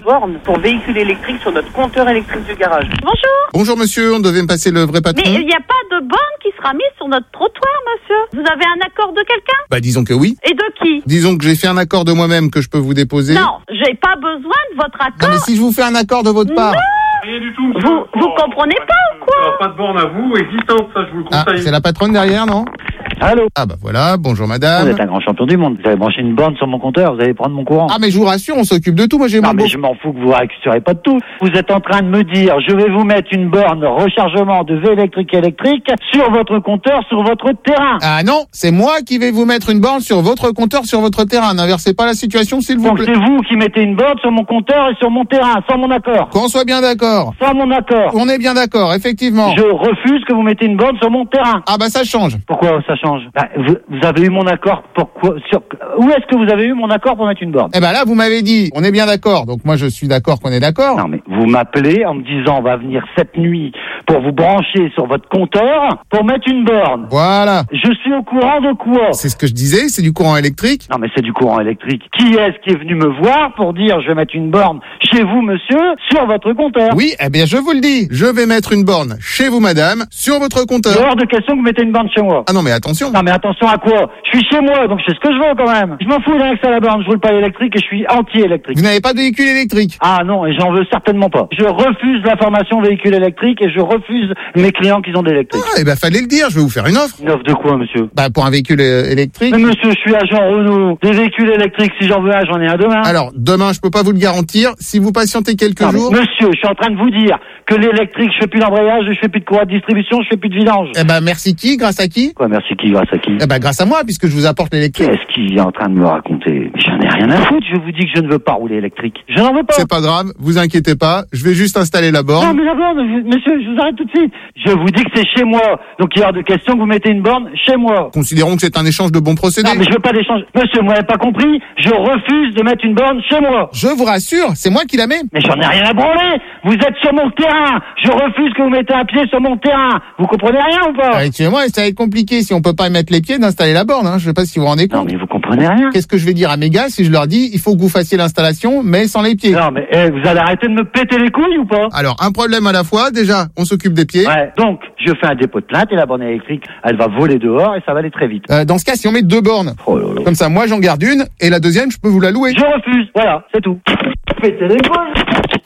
borne pour véhicule électrique sur notre compteur électrique du garage. Bonjour. Bonjour monsieur, on devait me passer le vrai patron. Mais il n'y a pas de borne qui sera mise sur notre trottoir, monsieur. Vous avez un accord de quelqu'un? Bah disons que oui. Et de qui? Disons que j'ai fait un accord de moi-même que je peux vous déposer. Non, j'ai pas besoin de votre accord. Non mais si je vous fais un accord de votre part. Rien du tout, monsieur. Vous comprenez pas ou quoi? Il n'y aura pas de borne à vous existante, ça je vous le Ah, conseille. c'est la patronne derrière, non? Allô? Ah bah voilà, bonjour Vous madame. êtes un grand champion du monde. Vous avez branché une borne sur mon compteur, vous allez prendre mon courant. Ah mais je vous rassure, on s'occupe de tout, moi j'ai Non mon mais beau... je m'en fous que vous récupérez pas de tout. Vous êtes en train de me dire, je vais vous mettre une borne rechargement de V électrique sur votre compteur, sur votre terrain. Ah non, c'est moi qui vais vous mettre une borne sur votre compteur, sur votre terrain. N'inversez pas la situation s'il vous Donc plaît. c'est vous qui mettez une borne sur mon compteur et sur mon terrain, sans mon accord. Qu'on soit bien d'accord. Sans mon accord. On est bien d'accord, effectivement. Je refuse que vous mettez une borne sur mon terrain. Ah bah ça change. Pourquoi ça change? Vous avez eu mon accord pourquoi où est-ce que vous avez eu mon accord pour mettre une borne? Eh ben là, vous m'avez dit, on est bien d'accord. Donc moi je suis d'accord qu'on est d'accord. Non mais vous m'appelez en me disant on va venir cette nuit pour vous brancher sur votre compteur pour mettre une borne. Voilà. Je suis au courant de quoi? C'est ce que je disais, c'est du courant électrique. Non mais c'est du courant électrique. Qui est-ce qui est venu me voir pour dire je vais mettre une borne chez vous monsieur sur votre compteur? Oui, eh bien je vous le dis, je vais mettre une borne chez vous madame, sur votre compteur. C'est hors de question que vous mettez une borne chez moi. Ah non mais attention. Non mais attention à quoi? Je suis chez moi donc je fais ce que je veux quand même. Je m'en fous d'un que ça la borne, je roule pas électrique et je suis anti-électrique. Vous n'avez pas de véhicule électrique. Ah non, et j'en veux certainement pas. Je refuse la formation véhicule électrique et je refuse mes clients qui ont de l'électrique. Ah, eh ben fallait le dire, je vais vous faire une offre. Une offre de quoi monsieur? Bah pour un véhicule électrique. Mais monsieur, je suis agent Renault. Des véhicules électriques, si j'en veux un, j'en ai un demain. Alors, demain, je peux pas vous le garantir. Si vous patientez quelques Non, mais jours... monsieur, je suis en train de vous dire que l'électrique, je fais plus d'embrayage, je fais plus de courroie de distribution, je fais plus de vidange. Eh ben, merci qui? Grâce à qui? Quoi, merci qui, grâce à qui? Eh ben, grâce à moi, puisque je vous apporte l'électrique. Qu'est-ce qu'il est en train de me raconter? Mais j'en ai rien à foutre, je vous dis que je ne veux pas rouler électrique. Je n'en veux pas. C'est pas grave, vous inquiétez pas. Je vais juste installer la Non, borne. mais la borne, monsieur, je vous arrête tout de suite. Je vous dis que c'est chez moi. Donc il y a hors de question que vous mettez une borne chez moi. Considérons que c'est un échange de bons procédés. Non, mais je veux pas d'échange. Monsieur, vous m'avez pas compris? Je refuse de mettre une borne chez moi. Je vous rassure, c'est moi qui la mets. Mais j'en ai rien à branler. Vous êtes sur mon terrain. Je refuse que vous mettez un pied sur mon terrain. Vous comprenez rien ou pas? Excusez-moi, ça va être compliqué si on peut pas y mettre les pieds d'installer la borne. Je sais pas si vous vous rendez Non, compte. mais vous comprenez rien. Qu'est-ce que je vais dire à mes gars si je leur dis il faut que vous fassiez l'installation mais sans les pieds? Non, mais vous allez arrêter de me péter les couilles ou pas? Alors, un problème à la fois. Déjà, on s'occupe des pieds. Ouais, donc je fais un dépôt de plainte et la borne électrique, elle va voler dehors et ça va aller très vite. Dans ce cas, si on met 2 bornes, Oh là là. comme ça, moi j'en garde une et la deuxième, je peux vous la louer. Je refuse, voilà, c'est tout. Pétez les couilles.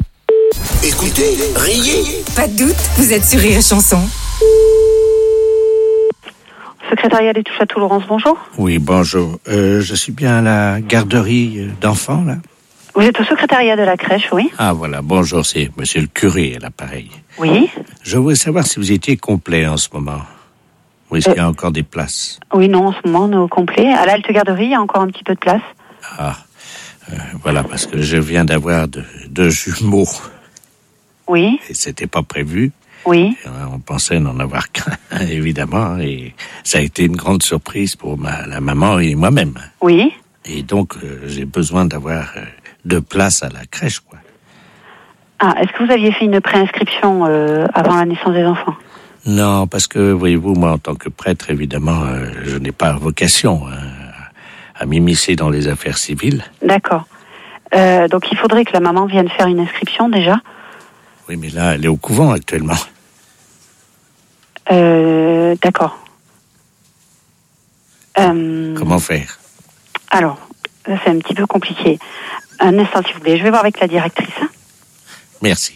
Écoutez, riez. Pas de doute, vous êtes sur Rire et Chanson. Secrétariat des touches à tout, Laurence, bonjour. Oui, bonjour. Je suis bien à la garderie d'enfants, là? Vous êtes au secrétariat de la crèche, oui? Ah, voilà, bonjour, c'est monsieur le curé à l'appareil. Oui. Je voulais savoir si vous étiez complet en ce moment. Ou est-ce qu'il y a encore des places? Oui, non, en ce moment, on est au complet. À la halte garderie, il y a encore un petit peu de place. Ah, voilà, parce que je viens d'avoir deux jumeaux. Oui. Et c'était pas prévu. Oui. On pensait n'en avoir qu'un, évidemment, et ça a été une grande surprise pour la maman et moi-même. Oui. Et donc, j'ai besoin d'avoir 2 places à la crèche, quoi. Ah, est-ce que vous aviez fait une préinscription avant la naissance des enfants? Non, parce que, voyez-vous, moi, en tant que prêtre, évidemment, je n'ai pas vocation à m'immiscer dans les affaires civiles. D'accord. Donc, il faudrait que la maman vienne faire une inscription, déjà. Oui, mais là, elle est au couvent, actuellement. D'accord. Comment faire? Alors, là, c'est un petit peu compliqué. Un instant, s'il vous plaît. Je vais voir avec la directrice. Hein. Merci.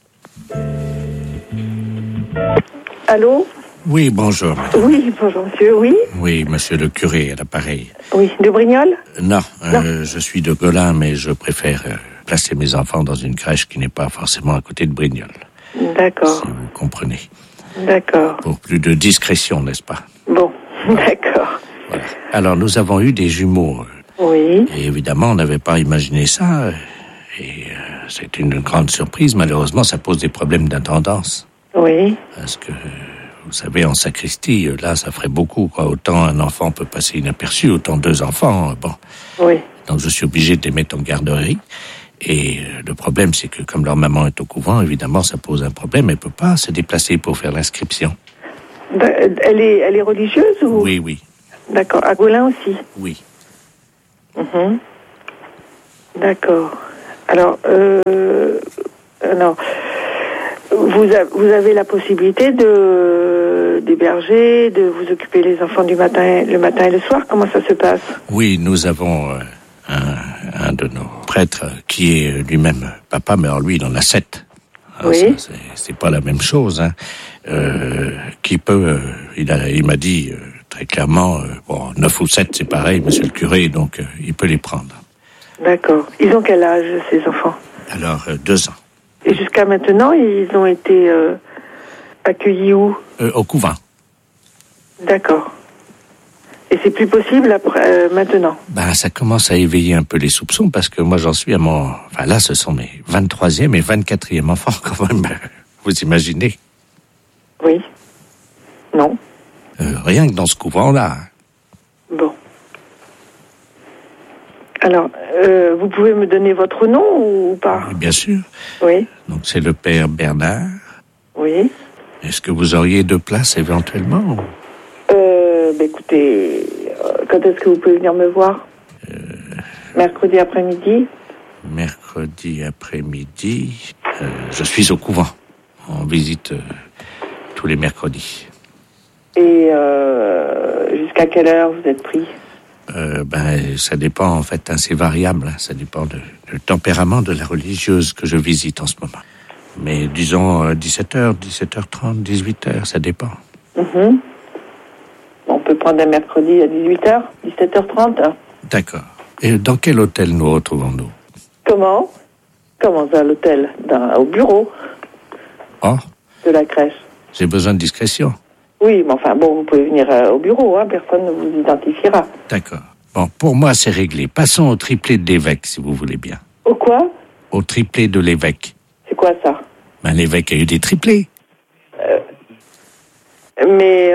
Allô? Oui, bonjour, madame. Oui, bonjour monsieur, oui? Oui, monsieur le curé à l'appareil. Oui, de Brignoles? Non, je suis de Golin, mais je préfère placer mes enfants dans une crèche qui n'est pas forcément à côté de Brignoles. D'accord. Si vous comprenez. D'accord. Pour plus de discrétion, n'est-ce pas? Bon, d'accord. Voilà. Alors, nous avons eu des jumeaux. Oui. Et évidemment, on n'avait pas imaginé ça. Et c'est une grande surprise. Malheureusement, ça pose des problèmes d'intendance. Oui. Parce que, vous savez, en sacristie, là, ça ferait beaucoup, quoi. Autant un enfant peut passer inaperçu, autant 2 enfants, bon. Oui. Donc, je suis obligé de les mettre en garderie. Et le problème, c'est que comme leur maman est au couvent, évidemment, ça pose un problème. Elle peut pas se déplacer pour faire l'inscription. Elle est religieuse ou? Oui, oui. D'accord. À Golin aussi? Oui. D'accord. Alors, non. Vous avez la possibilité d'héberger, de vous occuper les enfants le matin et le soir. Comment ça se passe? Oui, nous avons un de nos prêtres qui est lui-même papa, mais alors lui, il en a 7. Alors oui. Ça, c'est pas la même chose. Hein. Qui peut... il m'a dit très clairement, 9 ou 7, c'est pareil, monsieur le curé, donc il peut les prendre. D'accord. Ils ont quel âge, ces enfants? Alors, 2 ans. Et jusqu'à maintenant, ils ont été accueillis où? Au couvent. D'accord. Et c'est plus possible après, maintenant? Ben, ça commence à éveiller un peu les soupçons, parce que moi, j'en suis à mon... Enfin, là, ce sont mes 23e et 24e enfants, quand même. Vous imaginez? Oui. Non. Rien que dans ce couvent-là. Bon. Alors, vous pouvez me donner votre nom ou pas? Bien sûr. Oui. Donc, c'est le père Bernard. Oui. Est-ce que vous auriez 2 places, éventuellement? Écoutez, quand est-ce que vous pouvez venir me voir? Mercredi après-midi? Mercredi après-midi, je suis au couvent. On visite tous les mercredis. Et jusqu'à quelle heure vous êtes pris? Ça dépend, en fait, c'est variable. Ça dépend du tempérament de la religieuse que je visite en ce moment. Mais disons 17h, 17h30, 18h, ça dépend. Mm-hmm. On peut prendre un mercredi à 18h, 17h30. D'accord. Et dans quel hôtel nous retrouvons-nous? Comment ça, l'hôtel? Au bureau. Oh. De la crèche. J'ai besoin de discrétion. Oui, mais enfin, bon, vous pouvez venir au bureau, hein, personne ne vous identifiera. D'accord. Bon, pour moi, c'est réglé. Passons au triplé de l'évêque, si vous voulez bien. Au quoi? Au triplé de l'évêque. C'est quoi ça? L'évêque a eu des triplés. Mais,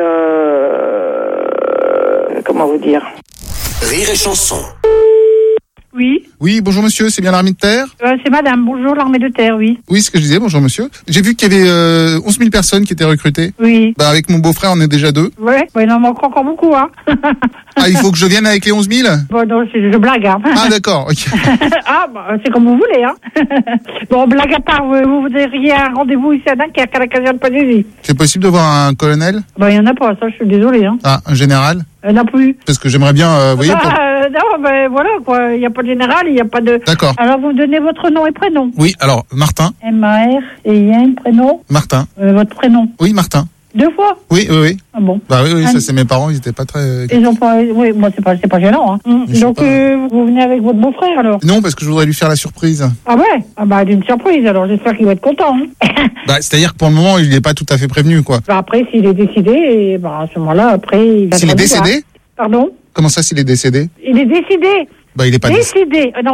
comment vous dire? Rire et chanson. Oui. Oui, bonjour monsieur, c'est bien l'armée de terre? C'est madame, bonjour, l'armée de terre, oui. Oui, ce que je disais, bonjour monsieur. J'ai vu qu'il y avait 11 000 personnes qui étaient recrutées. Oui. Avec mon beau-frère, on est déjà 2. Ouais, il en manque encore beaucoup, hein. Ah, il faut que je vienne avec les 11 000? Bon, non, je blague, hein. Ah, d'accord, ok. C'est comme vous voulez, hein. Bon, blague à part, vous voudriez un rendez-vous ici à Dunkerque, à la caserne Panésie. C'est possible de voir un colonel? Il y en a pas, ça, je suis désolé, hein. Ah, un général? Non plus. Parce que j'aimerais bien, voyez... Non, voilà, quoi. Il n'y a pas de général, il n'y a pas de... D'accord. Alors, vous me donnez votre nom et prénom? Oui, alors, Martin. M-A-R, et il y a un prénom? Martin. Votre prénom? Oui, Martin. 2 fois? Oui. Ah bon? Bah oui, ça c'est mes parents, ils étaient pas très... Ils ont pas... Oui, moi c'est pas gênant, hein. Donc, vous venez avec votre beau-frère, alors? Non, parce que je voudrais lui faire la surprise. Ah ouais? Ah bah, d'une surprise, alors j'espère qu'il va être content, hein. C'est-à-dire que pour le moment, il n'est pas tout à fait prévenu, quoi. Bah, après, s'il est décidé, et à ce moment-là, après... Il va s'il est décédé? Pardon? Comment ça, s'il est décédé? Il est décidé. Bah, il est pas décidé. Non,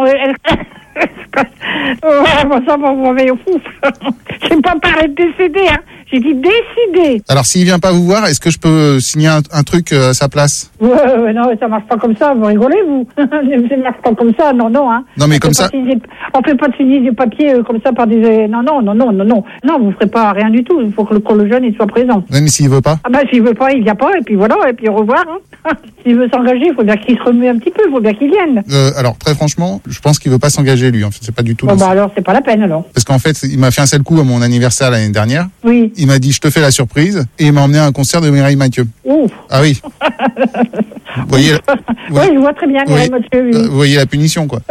ouais, bon, ça, vous m'avez fou. J'ai pas parlé de décédé, hein. J'ai dit décidé. Alors, s'il vient pas vous voir, est-ce que je peux signer un truc à sa place? Ouais, non, ça marche pas comme ça, vous rigolez, vous. Ça marche pas comme ça, non, hein. Non, mais comme ça... On peut pas signer des papiers comme ça par des... Non. Non, vous ferez pas rien du tout. Il faut que le jeune, il soit présent. Oui, mais s'il veut pas? Ah bah, s'il veut pas, il vient pas, et puis voilà, et puis au revoir, hein. S'il veut s'engager, il faut bien qu'il se remue un petit peu, il faut bien qu'il vienne. Alors, très franchement, je pense qu'il veut pas s'engager, lui. En fait, c'est pas du tout... Bon, bah alors, c'est pas la peine, alors. Parce qu'en fait, il m'a fait un seul coup à mon anniversaire l'année dernière. Oui. Il m'a dit, je te fais la surprise, et il m'a emmené à un concert de Mireille Mathieu. Ouf. Ah oui. Vous voyez... Oui, je vois très bien, Mireille Mathieu, oui. Vous voyez la punition, quoi.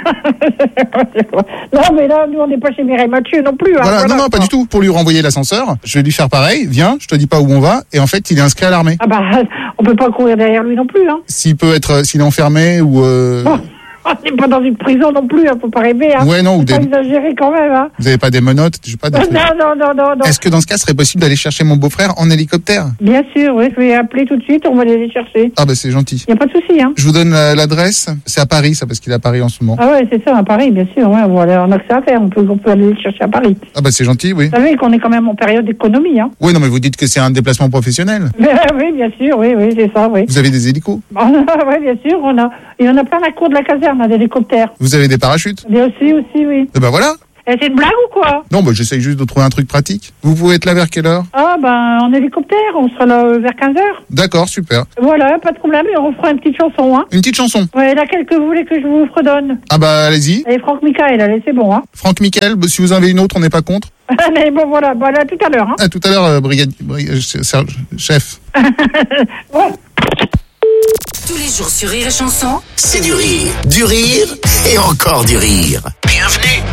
Non, mais là, nous, on n'est pas chez Mireille Mathieu non plus. Hein, voilà, non, pas du tout. Pour lui renvoyer l'ascenseur, je vais lui faire pareil. Viens, je te dis pas où on va. Et en fait, il est inscrit à l'armée. Ah bah, on peut pas courir derrière lui non plus, hein. S'il est enfermé ou... Bon. On n'est pas dans une prison non plus, hein, faut pas rêver, hein. Ouais, non, ou faut pas exagérer quand même, hein. Vous avez pas des menottes, je sais pas. Non. Est-ce que dans ce cas, ce serait possible d'aller chercher mon beau-frère en hélicoptère? Bien sûr, oui, je vais appeler tout de suite, on va aller les chercher. Ah bah c'est gentil. Y a pas de souci, hein. Je vous donne l'adresse. C'est à Paris, ça, parce qu'il est à Paris en ce moment. Ah ouais, c'est ça, à Paris, bien sûr, ouais, on a que ça à faire, on peut aller les chercher à Paris. Ah bah c'est gentil, oui. Vous savez qu'on est quand même en période d'économie, hein. Oui, non, mais vous dites que c'est un déplacement professionnel. Oui, bien sûr, oui, c'est ça, oui. Vous avez des hélicos? Oui, bien sûr, il y en a plein à la cour de la caserne, d'hélicoptères. Vous avez des parachutes? Mais aussi, oui. Et ben voilà. C'est une blague ou quoi? Non, bah j'essaye juste de trouver un truc pratique. Vous pouvez être là vers quelle heure? Ah, en hélicoptère, on sera là vers 15h. D'accord, super. Voilà, pas de problème, et on fera une petite chanson, hein. Une petite chanson? Ouais, laquelle que vous voulez que je vous redonne? Ah bah allez-y. Allez, Franck Michael, allez, c'est bon, hein. Franck Michael, bah, si vous en avez une autre, on n'est pas contre. Mais bon, voilà, à tout à l'heure, hein. À tout à l'heure, chef. Ouais. Tous les jours sur Rire et Chanson. C'est du rire et encore du rire. Bienvenue.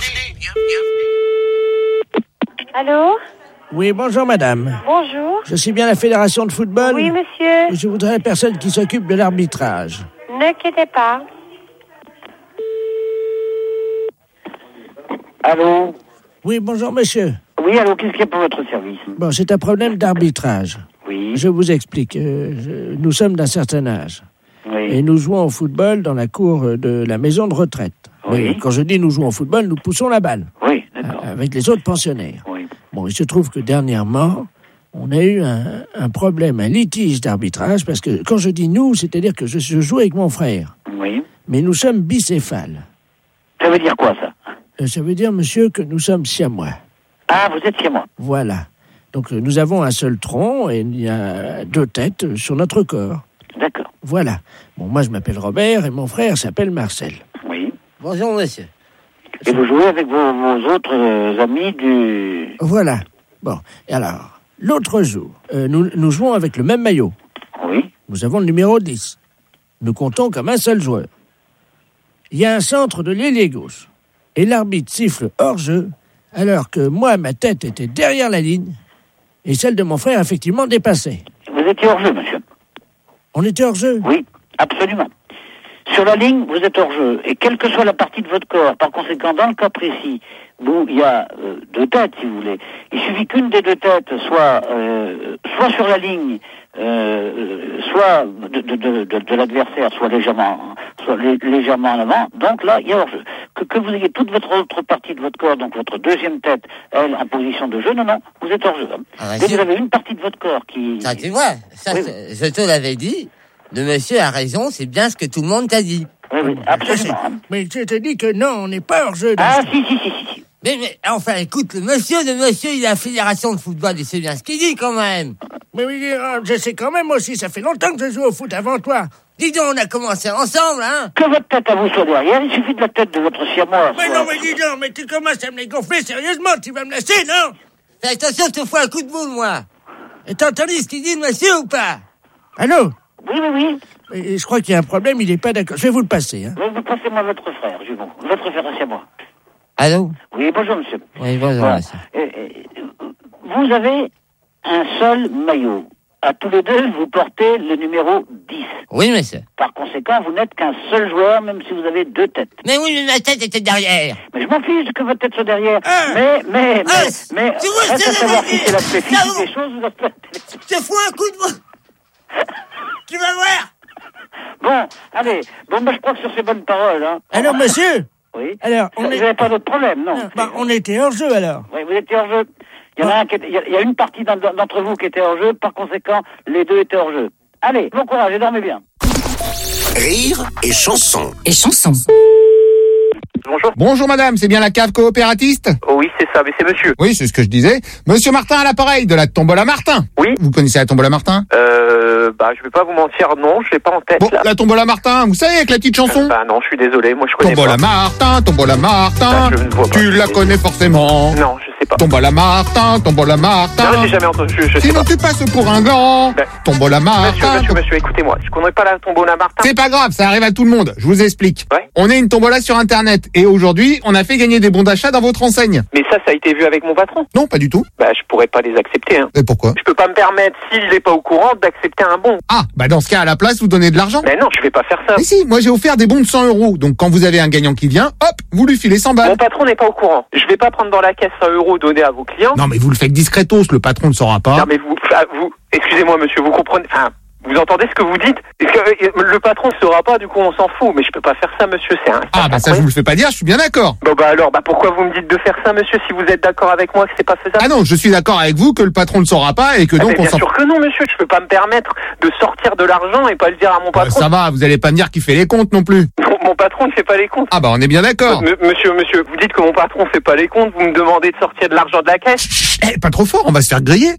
Allô? Oui, bonjour madame. Bonjour. Je suis bien la fédération de football. Oui, monsieur. Je voudrais la personne qui s'occupe de l'arbitrage. Ne quittez pas. Allô? Oui, bonjour monsieur. Oui, allô, qu'est-ce qu'il y a pour votre service? Bon, c'est un problème d'arbitrage. Oui. Je vous explique. Nous sommes d'un certain âge. Oui. Et nous jouons au football dans la cour de la maison de retraite. Oui. Mais quand je dis nous jouons au football, nous poussons la balle. Oui, d'accord. Avec les autres pensionnaires. Oui. Bon, il se trouve que dernièrement, on a eu un problème, un litige d'arbitrage, parce que quand je dis nous, c'est-à-dire que je joue avec mon frère. Oui. Mais nous sommes bicéphales. Ça veut dire quoi, ça? Ça veut dire, monsieur, que nous sommes siamois. Ah, vous êtes chez moi. Voilà. Donc, nous avons un seul tronc et il y a 2 têtes sur notre corps. D'accord. Voilà. Bon, moi, je m'appelle Robert et mon frère s'appelle Marcel. Oui. Bonjour, monsieur. Et vous jouez avec vos autres amis du... Voilà. Bon. Et alors, l'autre jour, nous jouons avec le même maillot. Oui. Nous avons le numéro 10. Nous comptons comme un seul joueur. Il y a un centre de l'ailier gauche. Et l'arbitre siffle hors-jeu, alors que moi, ma tête était derrière la ligne, et celle de mon frère, effectivement, dépassait. Vous étiez hors-jeu, monsieur? On était hors-jeu? Oui, absolument. Sur la ligne, vous êtes hors-jeu. Et quelle que soit la partie de votre corps, par conséquent, dans le cas précis, où il y a 2 têtes, si vous voulez, il suffit qu'une des 2 têtes soit sur la ligne, soit de l'adversaire, soit légèrement en avant. Donc là, il y a hors-jeu. Que vous ayez toute votre autre partie de votre corps, donc votre deuxième tête, elle, en position de jeu, non, vous êtes hors-jeu. Dès que vous avez une partie de votre corps qui... Ça, tu vois, ça, oui. Je te l'avais dit. Le monsieur a raison, c'est bien ce que tout le monde t'a dit. Oui, absolument. Mais je te dis que non, on n'est pas hors-jeu. Ah, si. Mais enfin, écoute, le monsieur, il a la fédération de football, il sait bien ce qu'il dit, quand même. Mais oui, je sais quand même aussi, ça fait longtemps que je joue au foot avant toi. Dis donc, on a commencé ensemble, hein. Que votre tête à vous soit derrière, il suffit de la tête de votre siamois. Mais non, mais dis donc, mais tu commences à me les gonfler sérieusement, tu vas me laisser, non? Fais attention, je te fous un coup de boule, moi. Et t'as entendu ce qu'il dit, le monsieur, ou pas? Allô? Oui. Et je crois qu'il y a un problème, il n'est pas d'accord. Je vais vous le passer, hein. Vous passez-moi votre frère, votre frère à siamois. Allô? Oui, bonjour, monsieur. Oui, bonjour, monsieur. Vous avez un seul maillot. À tous les deux, vous portez le numéro 10. Oui, monsieur. Par conséquent, vous n'êtes qu'un seul joueur, même si vous avez 2 têtes. Mais oui, mais ma tête était derrière. Mais je m'en fiche que votre tête soit derrière. Mais, reste à savoir si c'est l'aspect physique des choses ou l'aspect... Je te fous un coup de boule. Tu vas voir. Bon, allez. Je crois que sur ces bonnes paroles, hein. Alors, monsieur? Oui. Alors, vous n'avez pas d'autre problème, non? On était hors jeu, alors. Oui, vous étiez hors jeu. Il y a une partie d'entre vous qui était hors jeu, par conséquent, les 2 étaient hors jeu. Allez, bon courage et dormez bien. Rire et chanson. Bonjour madame, c'est bien la cave coopératiste? Oh oui, c'est ça, mais c'est monsieur. Oui, c'est ce que je disais. Monsieur Martin à l'appareil de la Tombola Martin. Oui. Vous connaissez la Tombola Martin? Je vais pas vous mentir, non, je l'ai pas en tête, bon, là. La Tombola Martin, vous savez, avec la petite chanson? Non, je suis désolé, moi je connais Tombola pas. Tombola Martin, je ne vois pas. Tu la connais forcément. Non, je sais pas. Tombola Martin. Non, j'ai jamais entendu, je sais Sinon pas. tu passes pour un gland. Tombola Martin. Monsieur, écoutez-moi, je connais pas la Tombola Martin. C'est pas grave, ça arrive à tout le monde. Je vous explique. Ouais. On est une tombola sur Internet et aujourd'hui, on a fait gagner des bons d'achat dans votre enseigne. Mais ça a été vu avec mon patron. Non, pas du tout. Je pourrais pas les accepter, hein. Et pourquoi? Je peux pas me permettre, s'il n'est pas au courant, d'accepter un bon. Ah, dans ce cas, à la place, vous donnez de l'argent. Mais non, je vais pas faire ça. Mais si, moi j'ai offert des bons de 100 €. Donc quand vous avez un gagnant qui vient, hop, vous lui filez 100 balles. Mon patron n'est pas au courant. Je vais pas prendre dans la caisse 100 € donnés à vos clients. Non, mais vous le faites discretos, le patron ne saura pas. Non, mais vous, excusez-moi, monsieur, vous comprenez, vous entendez ce que vous dites? Le patron ne saura pas, du coup, on s'en fout. Mais je peux pas faire ça, monsieur, c'est un... Ça, je vous le fais pas dire, je suis bien d'accord. Pourquoi vous me dites de faire ça, monsieur, si vous êtes d'accord avec moi que c'est pas faisable? Ah non, je suis d'accord avec vous que le patron ne saura pas et que donc on s'en... Bien sûr que non, monsieur, je peux pas me permettre de sortir de l'argent et pas le dire à mon patron. Ça va, vous allez pas me dire qu'il fait les comptes non plus. Mon patron ne fait pas les comptes. Ah bah on est bien d'accord. Monsieur, vous dites que mon patron fait pas les comptes, vous me demandez de sortir de l'argent de la caisse. Pas trop fort, on va se faire griller.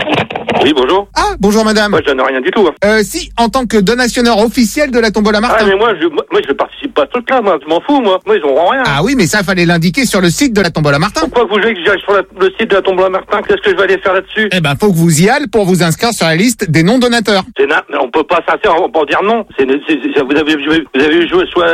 Oui, bonjour. Ah, bonjour madame. Moi, je donne rien du tout. Si, en tant que donationneur officiel de la tombola Martin. Ah, mais moi, je participe pas à ce truc-là, moi. Je m'en fous, moi. Moi, ils auront rien. Ah oui, mais ça, fallait l'indiquer sur le site de la tombola Martin. Pourquoi vous voulez que j'aille sur le site de la tombola Martin? Qu'est-ce que je vais aller faire là-dessus? Eh ben, faut que vous y allez pour vous inscrire sur la liste des non-donateurs. On peut pas s'inscrire, on peut dire non. Vous avez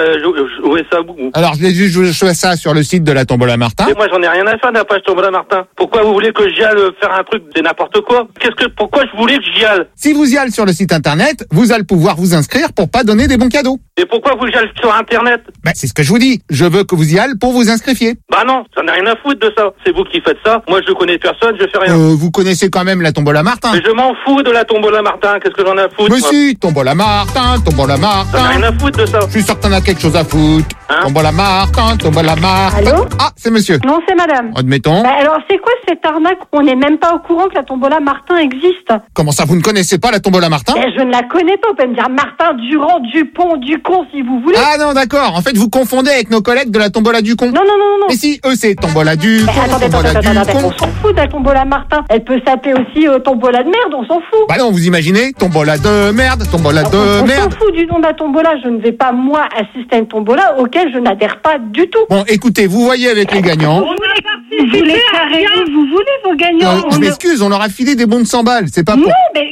joué ça où? Alors, je l'ai vu jouer ça sur le site de la tombola Martin. Et moi, j'en ai rien à faire de la page tombola Martin. Pourquoi vous voulez que j'y aille faire un truc de n'importe quoi? Pourquoi je voulais que j'y aille? Si vous y allez sur le site internet, vous allez pouvoir vous inscrire pour pas donner des bons cadeaux. Et pourquoi vous y allez sur internet? Ben, c'est ce que je vous dis. Je veux que vous y allez pour vous inscriviez. Bah non, j'en ai rien à foutre de ça. C'est vous qui faites ça. Moi, je connais personne, je fais rien. Vous connaissez quand même la tombola Martin. Mais je m'en fous de la tombola Martin. Qu'est-ce que j'en ai à foutre? Mais si, tombola Martin, tombola Martin. J'en ai rien à foutre de ça. Je suis sûr que t'en as quelque chose à foutre. Tombola Martin, tombola Martin. Allô? Ah, c'est monsieur. Non, c'est madame. Admettons. Bah, alors, c'est quoi cette arnaque? On n'est même pas au courant que la tombola Martin existe. Comment ça, vous ne connaissez pas la tombola Martin? Je ne la connais pas. Vous pouvez me dire Martin, Durand, Dupont, Ducon, si vous voulez. Ah non, d'accord. En fait, vous confondez avec nos collègues de la tombola Ducon. Non. Mais si, eux, c'est tombola Ducon, tombola Ducon. On s'en fout de la tombola Martin. Elle peut s'appeler aussi tombola de merde, on s'en fout. Bah non, vous imaginez, tombola de merde, tombola de merde. On s'en fout du nom de la tombola. Je ne vais pas, moi, assister à une tombola auquel je n'adhère pas du tout. Bon, écoutez, vous voyez avec les gagnants. Vous voulez carrément, vous voulez vos gagnants. Je m'excuse, on leur a filé des bons de 100 balles, c'est pas pour... Non, mais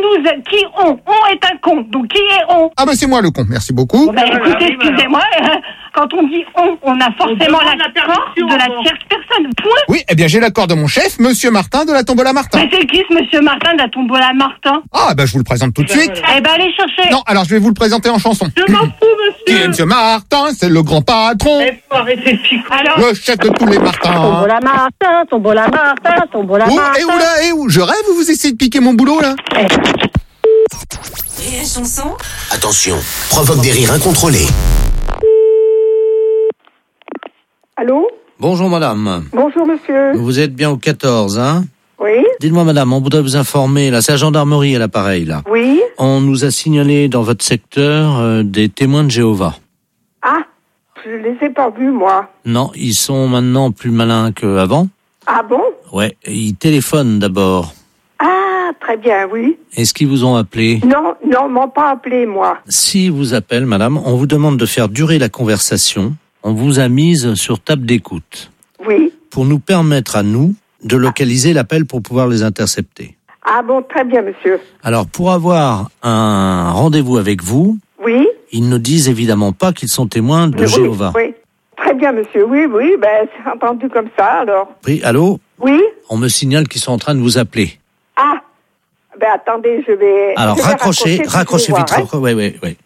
qui on est un con, donc qui est on? Ah bah c'est moi le con, merci beaucoup. Bah écoutez, excusez-moi, quand on dit on a forcément l'accord de la tierce personne, point. Oui, eh bien j'ai l'accord de mon chef, monsieur Martin de la tombola Martin. Mais c'est qui ce monsieur Martin de la tombola Martin? Ah bah je vous le présente tout de suite. Eh ben allez chercher. Non, alors je vais vous le présenter en chanson. Je m'en fous, monsieur. Qui est monsieur Martin, c'est le grand patron. Faut arrêter de picoler. Alors, le chef de tous les Martins. Tombola Martin, tombola Martin, tombola Martin. Et où je rêve ou vous essayez de piquer mon boulot là? Rire et chanson. Attention, provoque des rires incontrôlés. Allô? Bonjour madame. Bonjour monsieur. Vous êtes bien au 14, hein? Oui. Dites-moi madame, on voudrait vous informer, là, c'est la gendarmerie à l'appareil, là. Oui. On nous a signalé dans votre secteur des témoins de Jéhovah. Ah, je les ai pas vus, moi. Non, ils sont maintenant plus malins qu'avant. Ah bon? Ouais, ils téléphonent d'abord. Ah, très bien, oui. Est-ce qu'ils vous ont appelé? Non, ils m'ont pas appelé, moi. S'ils vous appellent, madame, on vous demande de faire durer la conversation. On vous a mise sur table d'écoute. Oui. Pour nous permettre à nous de localiser l'appel pour pouvoir les intercepter. Ah bon, très bien, monsieur. Alors, pour avoir un rendez-vous avec vous, oui. Ils ne disent évidemment pas qu'ils sont témoins de Jéhovah. Oui, très bien, monsieur. Oui, c'est entendu comme ça, alors. Oui, allô? Oui. On me signale qu'ils sont en train de vous appeler. Ah, attendez, je vais... Alors, raccrochez vite. Hein? Oui.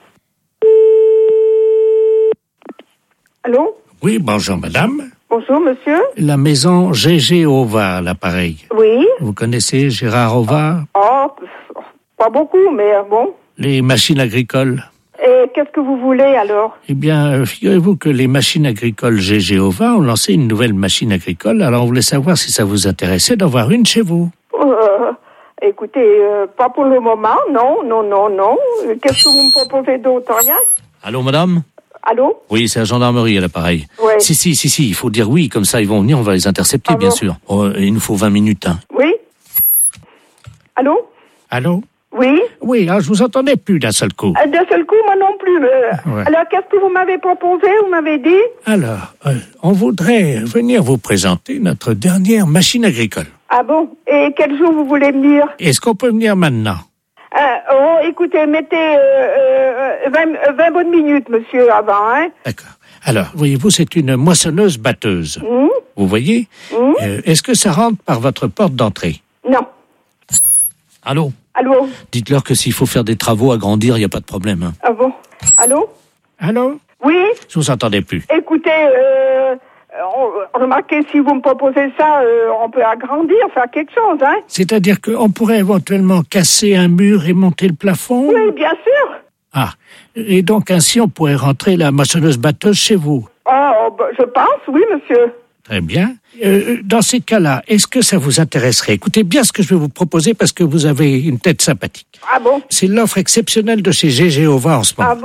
Allô? Oui, bonjour madame. Bonjour monsieur. La maison G.G. Ova, l'appareil. Oui. Vous connaissez Gérard Ova? Oh, pas beaucoup, mais bon. Les machines agricoles. Et qu'est-ce que vous voulez alors? Eh bien, figurez-vous que les machines agricoles G.G. Ova ont lancé une nouvelle machine agricole, alors on voulait savoir si ça vous intéressait d'en voir une chez vous. Écoutez, pas pour le moment, non. Qu'est-ce que vous me proposez d'autre? Rien? Allô, madame? Allô? Oui, c'est la gendarmerie à l'appareil. Ouais. Si, il faut dire oui, comme ça ils vont venir, on va les intercepter, bien sûr. Oh, il nous faut 20 minutes. Hein. Oui? Allô? Allô? Oui? Oui, je vous entendais plus d'un seul coup. D'un seul coup, moi non plus. Ouais. Alors, qu'est-ce que vous m'avez proposé? Vous m'avez dit? Alors, on voudrait venir vous présenter notre dernière machine agricole. Ah bon? Et quel jour vous voulez venir? Est-ce qu'on peut venir maintenant? Écoutez, mettez 20 bonnes minutes, monsieur, avant, hein? D'accord. Alors, voyez-vous, c'est une moissonneuse-batteuse. Vous voyez? Est-ce que ça rentre par votre porte d'entrée? Non. Allô? Allô? Dites-leur que s'il faut faire des travaux, agrandir, il n'y a pas de problème. Hein. Ah bon? Allô? Allô? Oui? Je vous entendais plus. Écoutez, remarquez, si vous me proposez ça, on peut agrandir, faire quelque chose, hein? C'est-à-dire qu'on pourrait éventuellement casser un mur et monter le plafond? Oui, bien sûr. Ah, et donc ainsi on pourrait rentrer la moissonneuse-batteuse chez vous? Je pense, oui, monsieur. Très bien. Dans ces cas-là, est-ce que ça vous intéresserait? Écoutez bien ce que je vais vous proposer parce que vous avez une tête sympathique. Ah bon? C'est l'offre exceptionnelle de chez G.G. Ova en ce moment. Ah bon?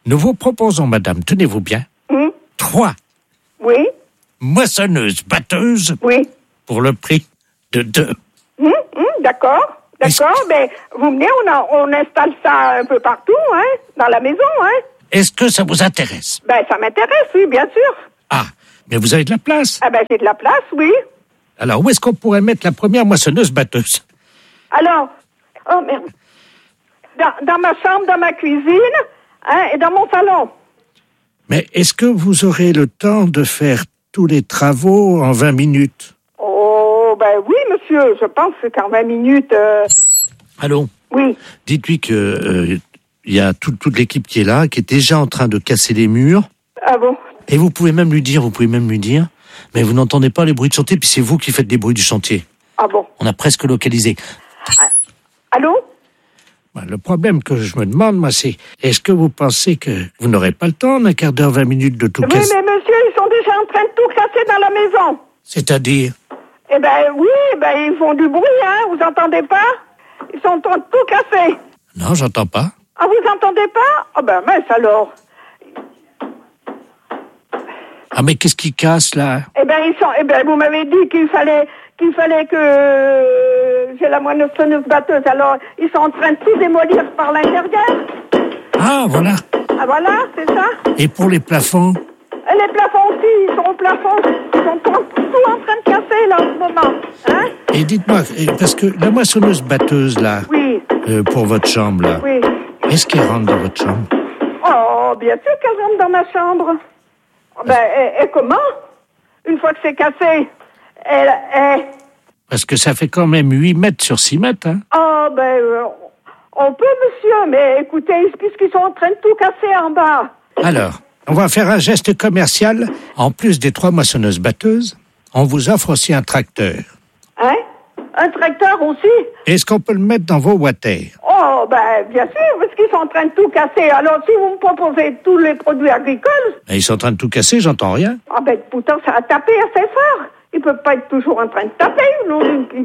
Nous vous proposons, madame, tenez-vous bien, 3 Oui. moissonneuses batteuses pour le prix de 2. D'accord. D'accord, mais vous venez, on installe ça un peu partout, hein, dans la maison, hein. Est-ce que ça vous intéresse? Ben, ça m'intéresse, oui, bien sûr. Ah, mais vous avez de la place? Ah ben, j'ai de la place, oui. Alors, où est-ce qu'on pourrait mettre la première moissonneuse batteuse? Alors, oh merde. Dans ma chambre, dans ma cuisine, hein, et dans mon salon. Mais est-ce que vous aurez le temps de faire tous les travaux en 20 minutes? Oh, ben oui, monsieur, je pense qu'en 20 minutes... Allô? Oui. Dites-lui que y a toute l'équipe qui est là, qui est déjà en train de casser les murs. Ah bon? Et vous pouvez même lui dire, mais vous n'entendez pas les bruits de chantier, puis c'est vous qui faites les bruits du chantier. Ah bon? On a presque localisé. Allô? Le problème que je me demande, moi, c'est, est-ce que vous pensez que vous n'aurez pas le temps, en un quart d'heure, 20 minutes, de tout casser? Oui, mais monsieur, ils sont déjà en train de tout casser dans la maison. C'est-à-dire? Eh ben oui, ils font du bruit, hein, vous entendez pas? Ils sont en train de tout casser. Non, j'entends pas. Ah, vous entendez pas? Ah ben mince alors. Ah, mais qu'est-ce qui casse, là? Vous m'avez dit qu'il fallait que j'ai la moissonneuse batteuse. Alors, ils sont en train de tout démolir par l'intérieur. Ah, voilà. Ah, voilà, c'est ça. Et pour les plafonds? Et les plafonds aussi, ils sont au plafond. Ils sont tout en train de casser, là, en ce moment. Hein? Et dites-moi, parce que la moissonneuse batteuse, là, pour votre chambre, là, est-ce qu'elle rentre dans votre chambre? Oh, bien sûr qu'elle rentre dans ma chambre. Et comment? Une fois que c'est cassé, elle... Parce que ça fait quand même 8 mètres sur 6 mètres, hein? On peut, monsieur, mais écoutez, puisqu'ils sont en train de tout casser en bas. Alors, on va faire un geste commercial. En plus des 3 moissonneuses batteuses, on vous offre aussi un tracteur. Hein? Un tracteur aussi? Est-ce qu'on peut le mettre dans vos water? Oh, bien sûr, parce qu'ils sont en train de tout casser. Alors, si vous me proposez tous les produits agricoles... Ils sont en train de tout casser, j'entends rien. Ah pourtant, ça a tapé assez fort. Ils peuvent pas être toujours en train de taper, non?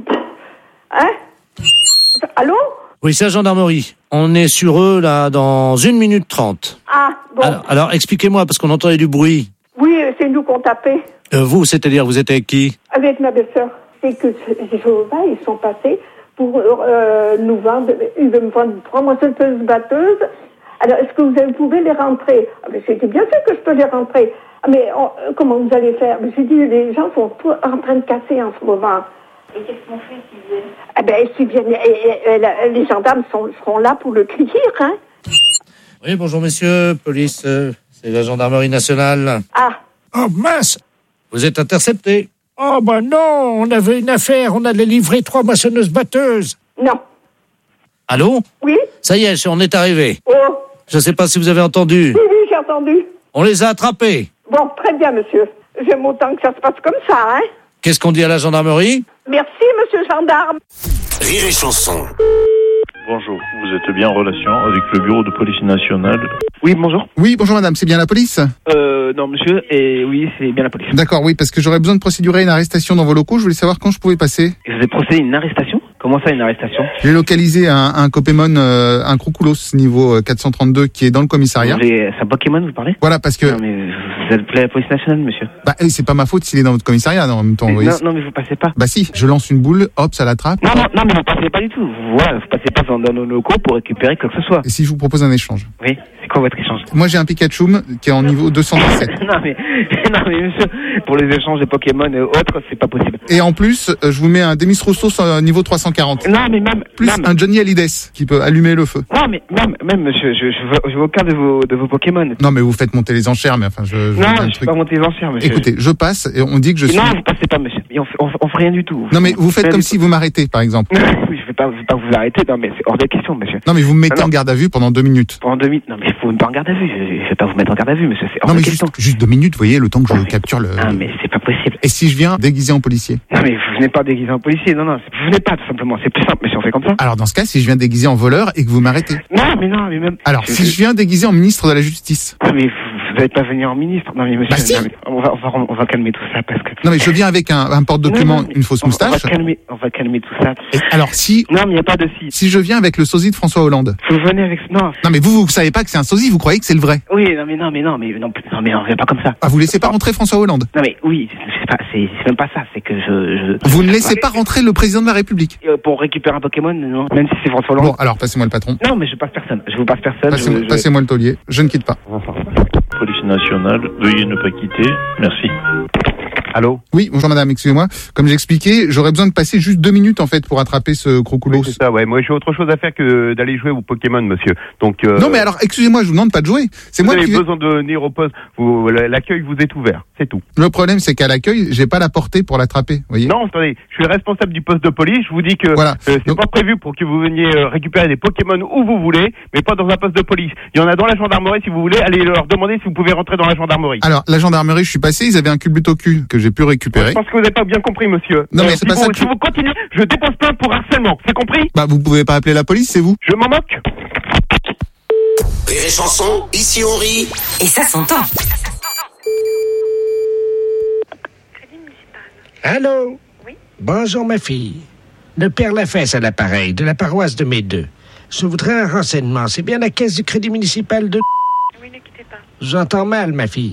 Hein? Allô? Oui, c'est la gendarmerie. On est sur eux, là, dans 1 minute 30. Ah, bon. Alors expliquez-moi, parce qu'on entendait du bruit. Oui, c'est nous qu'on tapait. Vous, c'est-à-dire, vous êtes avec qui? Avec ma belle-sœur. C'est que Jéhovah, ils sont passés pour nous vendre, ils veulent me vendre 3 moissonneuses batteuses. Alors, est-ce que vous pouvez les rentrer? J'ai dit, bien sûr que je peux les rentrer. Mais comment vous allez faire? J'ai dit, les gens sont tous en train de casser en ce moment. Et qu'est-ce qu'on fait s'ils viennent? S'ils viennent, les gendarmes seront là pour le cueillir, hein? Oui, bonjour messieurs, police, c'est la gendarmerie nationale. Ah. Oh mince! Vous êtes intercepté. Oh non, on avait une affaire, on allait livrer 3 moissonneuses batteuses. Non. Allô? Oui? Ça y est, on est arrivé. Oh. Je ne sais pas si vous avez entendu. Oui, j'ai entendu. On les a attrapés. Bon, très bien, monsieur. J'aime autant que ça se passe comme ça, hein? Qu'est-ce qu'on dit à la gendarmerie? Merci, monsieur gendarme. Rire et chanson. Bonjour, vous êtes bien en relation avec le bureau de police nationale. Oui, bonjour. Oui, bonjour madame, c'est bien la police? Non monsieur, et oui, c'est bien la police. D'accord, oui, parce que j'aurais besoin de procédurer une arrestation dans vos locaux, je voulais savoir quand je pouvais passer. Et vous avez procédé à une arrestation? Comment ça, une arrestation? J'ai localisé un Copémon, un Croucoulos niveau 432 qui est dans le commissariat. C'est un Pokémon, vous parlez? Voilà, parce que... Non mais vous appelez la police nationale, monsieur. C'est pas ma faute s'il est dans votre commissariat, en même temps. Mais non, mais vous passez pas. Si, je lance une boule, hop, ça l'attrape. Non, mais vous passez pas du tout. Voilà, vous passez pas dans nos locaux pour récupérer quoi que ce soit. Et si je vous propose un échange? Oui, c'est quoi votre échange? Moi j'ai un Pikachu qui est en niveau 217. non mais monsieur, pour les échanges de Pokémon et autres, c'est pas possible. Et en plus, je vous mets un Demis Roussos niveau 340. Non mais même... Plus un Johnny Hallyday qui peut allumer le feu. Non mais même monsieur, je veux aucun de vos Pokémon. Non mais vous faites monter les enchères, mais enfin je vais pas monter les enchères, monsieur. Écoutez, je passe et on dit que je suis... Non, vous passez pas, monsieur. On fait rien du tout. Non mais vous faites comme si vous m'arrêtez, par exemple. Oui, je vais pas vous arrêter, non mais c'est hors de question, monsieur. Non mais vous me mettez en garde à vue pendant 2 minutes. Pendant 2 minutes? Non mais faut me mettre en garde à vue. Je vais pas vous mettre en garde à vue, monsieur. C'est hors de question. Juste 2 minutes, vous voyez, le temps que je capture le... Ah mais c'est pas possible. Et si je viens déguisé en policier? Non mais vous venez pas déguisé en policier, non, vous venez pas tout simplement, c'est plus simple, mais si on fait comme ça. Alors dans ce cas, si je viens déguisé en voleur et que vous m'arrêtez? Non mais même... Alors si je viens déguisé en ministre de la Justice? Non mais vous n'allez pas venir en ministre. Non mais monsieur, Bah, si. non, mais on va calmer tout ça parce que. Non mais je viens avec un porte-document, une fausse moustache. On va calmer tout ça. Et alors si. Non mais il n'y a pas de si. Si je viens avec le sosie de François Hollande. Vous venez avec. Non. Non mais vous savez pas que c'est un sosie, vous croyez que c'est le vrai. Oui, non mais on vient pas comme ça. Ah, vous laissez pas rentrer François Hollande. Non mais oui, c'est même pas ça, c'est que je. Vous ne laissez pas rentrer le président de la République. Pour récupérer un Pokémon, non. Même si c'est François Hollande. Bon, alors passez-moi le patron. Non mais je passe personne. Je vous passe personne. Passez-moi le taulier. Je ne quitte pas. Police nationale, veuillez ne pas quitter. Merci. Allô? Oui, bonjour madame, excusez-moi. Comme j'expliquais, j'aurais besoin de passer juste 2 minutes en fait pour attraper ce crocoulos. Oui, c'est ça, ouais. Moi, j'ai autre chose à faire que d'aller jouer au Pokémon, monsieur. Donc. Non, mais alors, excusez-moi, je vous demande pas de jouer. C'est moi qui. Vous avez besoin de venir au poste. L'accueil vous est ouvert, c'est tout. Le problème, c'est qu'à l'accueil, j'ai pas la portée pour l'attraper, vous voyez. Non, attendez, je suis le responsable du poste de police. Je vous dis que voilà. C'est pas prévu pour que vous veniez récupérer des Pokémon où vous voulez, mais pas dans un poste de police. Il y en a dans la gendarmerie si vous voulez. Allez leur demander si vous pouvez rentrer dans la gendarmerie. Alors, la gendarmerie, je suis passé, ils avaient un culbute au cul que j'ai pu récupérer. Je pense que vous n'avez pas bien compris, monsieur. Non, mais c'est pas ça. Si vous continuez, je dépose plainte pour harcèlement. C'est compris? Bah, vous pouvez pas appeler la police, c'est vous. Je m'en moque. Rire et chanson, ici on rit. Et ça s'entend. Allô? Oui. Bonjour ma fille. Le père Lafesse à l'appareil, de la paroisse de Médeux. Je voudrais un renseignement. C'est bien la caisse du crédit municipal de... Oui, ne quittez pas. J'entends mal, ma fille.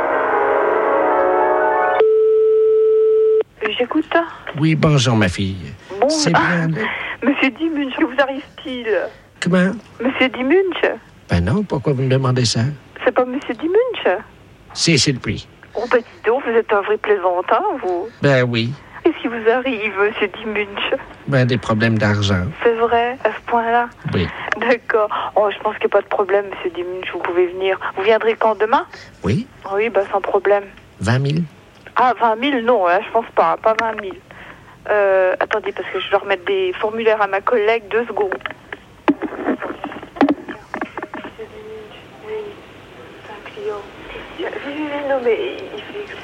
J'écoute. Oui, bonjour ma fille. Bon, c'est bien... Monsieur Dimunch, que vous arrive-t-il? Comment? Monsieur Dimunch? Ben non, pourquoi vous me demandez ça? C'est pas Monsieur Dimunch? Si, c'est le prix. Oh, bah dis donc, vous êtes un vrai plaisantin, vous. Ben oui. Qu'est-ce qui vous arrive, Monsieur Dimunch? Ben des problèmes d'argent. C'est vrai, à ce point-là? Oui. D'accord. Oh, je pense qu'il n'y a pas de problème, Monsieur Dimunch, vous pouvez venir. Vous viendrez quand, demain? Oui. Oui, bah sans problème. 20 000? Ah, 20 000, non, là, je pense pas 20 000. Attendez, parce que je dois remettre des formulaires à ma collègue, 2 secondes. Oui, c'est un client. Oui, non, mais il fait...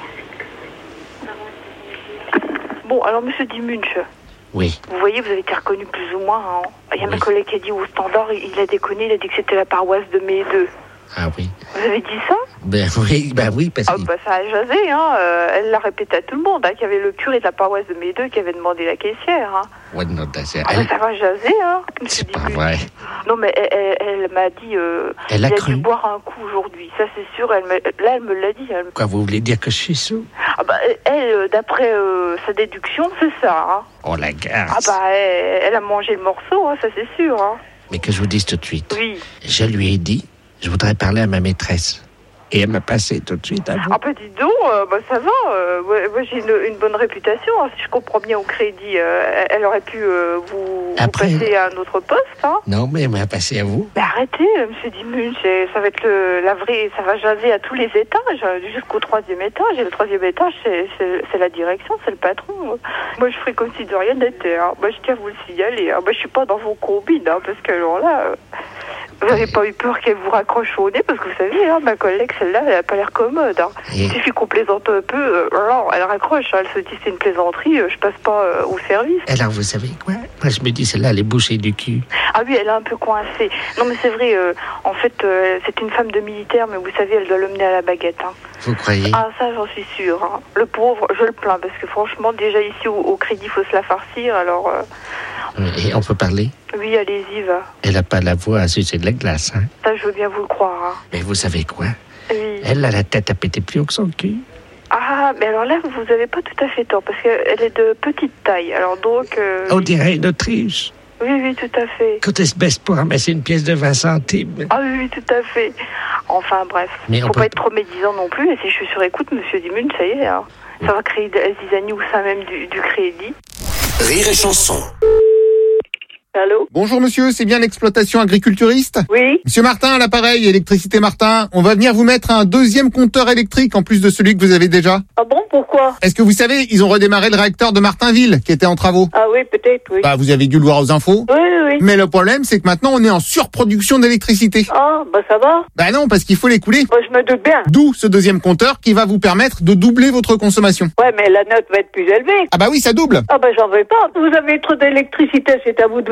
Bon, alors, monsieur Dimunch. Oui. Vous voyez, vous avez été reconnu plus ou moins, hein. Il y a ma collègue qui a dit au standard, il a déconné, il a dit que c'était la paroisse de Médeux. Ah oui. Vous avez dit ça? Ben oui, parce que... Ah bah ça a jasé, hein. Elle l'a répété à tout le monde, hein, qu'il y avait le curé de la paroisse de Médeux qui avait demandé la caissière, hein. Ouais, non, ça va jaser, hein. C'est pas vrai. Non, mais elle m'a dit... Elle a cru. dû boire un coup aujourd'hui, ça c'est sûr. Elle me l'a dit. Quoi, vous voulez dire que je suis sous? Ah bah, elle, d'après sa déduction, c'est ça, hein. Oh, la garce. Ah bah, elle a mangé le morceau, hein, ça c'est sûr, hein. Mais que je vous dise tout de suite. Oui. Je lui ai dit, je voudrais parler à ma maîtresse. Et elle m'a passé tout de suite à vous. Ah bah dis donc, bah ça va, moi j'ai une bonne réputation, hein. Si je comprends bien au crédit, elle aurait pu vous passer à un autre poste, hein. Non, mais elle m'a passé à vous. Mais arrêtez, monsieur Dimunch, ça va être la vraie, ça va jaser à tous les étages, jusqu'au 3e étage, et le 3e étage c'est la direction, c'est le patron. Moi je ferai comme si de rien n'était, hein. Moi je tiens à vous le signaler, hein. Moi je suis pas dans vos combines, hein, parce que alors là... Vous n'avez pas eu peur qu'elle vous raccroche au nez, parce que vous savez, hein, ma collègue, celle-là, elle n'a pas l'air commode, hein. Il suffit qu'on plaisante un peu, alors elle raccroche, hein, elle se dit c'est une plaisanterie, je passe pas au service. Alors vous savez quoi? Moi je me dis celle-là, elle est bouchée du cul. Ah oui, elle est un peu coincée. Non mais c'est vrai, en fait, c'est une femme de militaire, mais vous savez, elle doit le mener à la baguette, hein. Vous croyez? Ah ça, j'en suis sûre, hein. Le pauvre, je le plains, parce que franchement, déjà ici au crédit, il faut se la farcir, alors... Et on peut parler? Oui, allez-y, va. Elle n'a pas la voix à sucer de la glace, hein? Ça, je veux bien vous le croire, hein. Mais vous savez quoi? Oui. Elle a la tête à péter plus haut que son cul. Ah, mais alors là, vous n'avez pas tout à fait tort, parce qu'elle est de petite taille, alors donc... On dirait une Autriche. Oui, tout à fait. Quand elle se baisse pour ramasser une pièce de 20 centimes. Ah oui, tout à fait. Enfin, bref. Mais faut pas être trop médisant non plus, et si je suis sur écoute, monsieur Dimunch, ça y est, hein. Ça va créer des zizanie au sein même du crédit. Rire et chanson. Allô? Bonjour monsieur, c'est bien l'exploitation agriculturiste? Oui. Monsieur Martin à l'appareil, Électricité Martin, on va venir vous mettre un 2e compteur électrique en plus de celui que vous avez déjà. Ah bon, pourquoi? Est-ce que vous savez, ils ont redémarré le réacteur de Martinville qui était en travaux? Ah oui, peut-être, oui. Bah vous avez dû le voir aux infos. Oui. Mais le problème, c'est que maintenant on est en surproduction d'électricité. Ah, bah ça va. Bah non, parce qu'il faut l'écouler. Moi, je me doute bien. D'où ce 2e compteur qui va vous permettre de doubler votre consommation. Ouais, mais la note va être plus élevée. Ah bah oui, ça double. Ah bah j'en veux pas. Vous avez trop d'électricité, c'est à vous de vous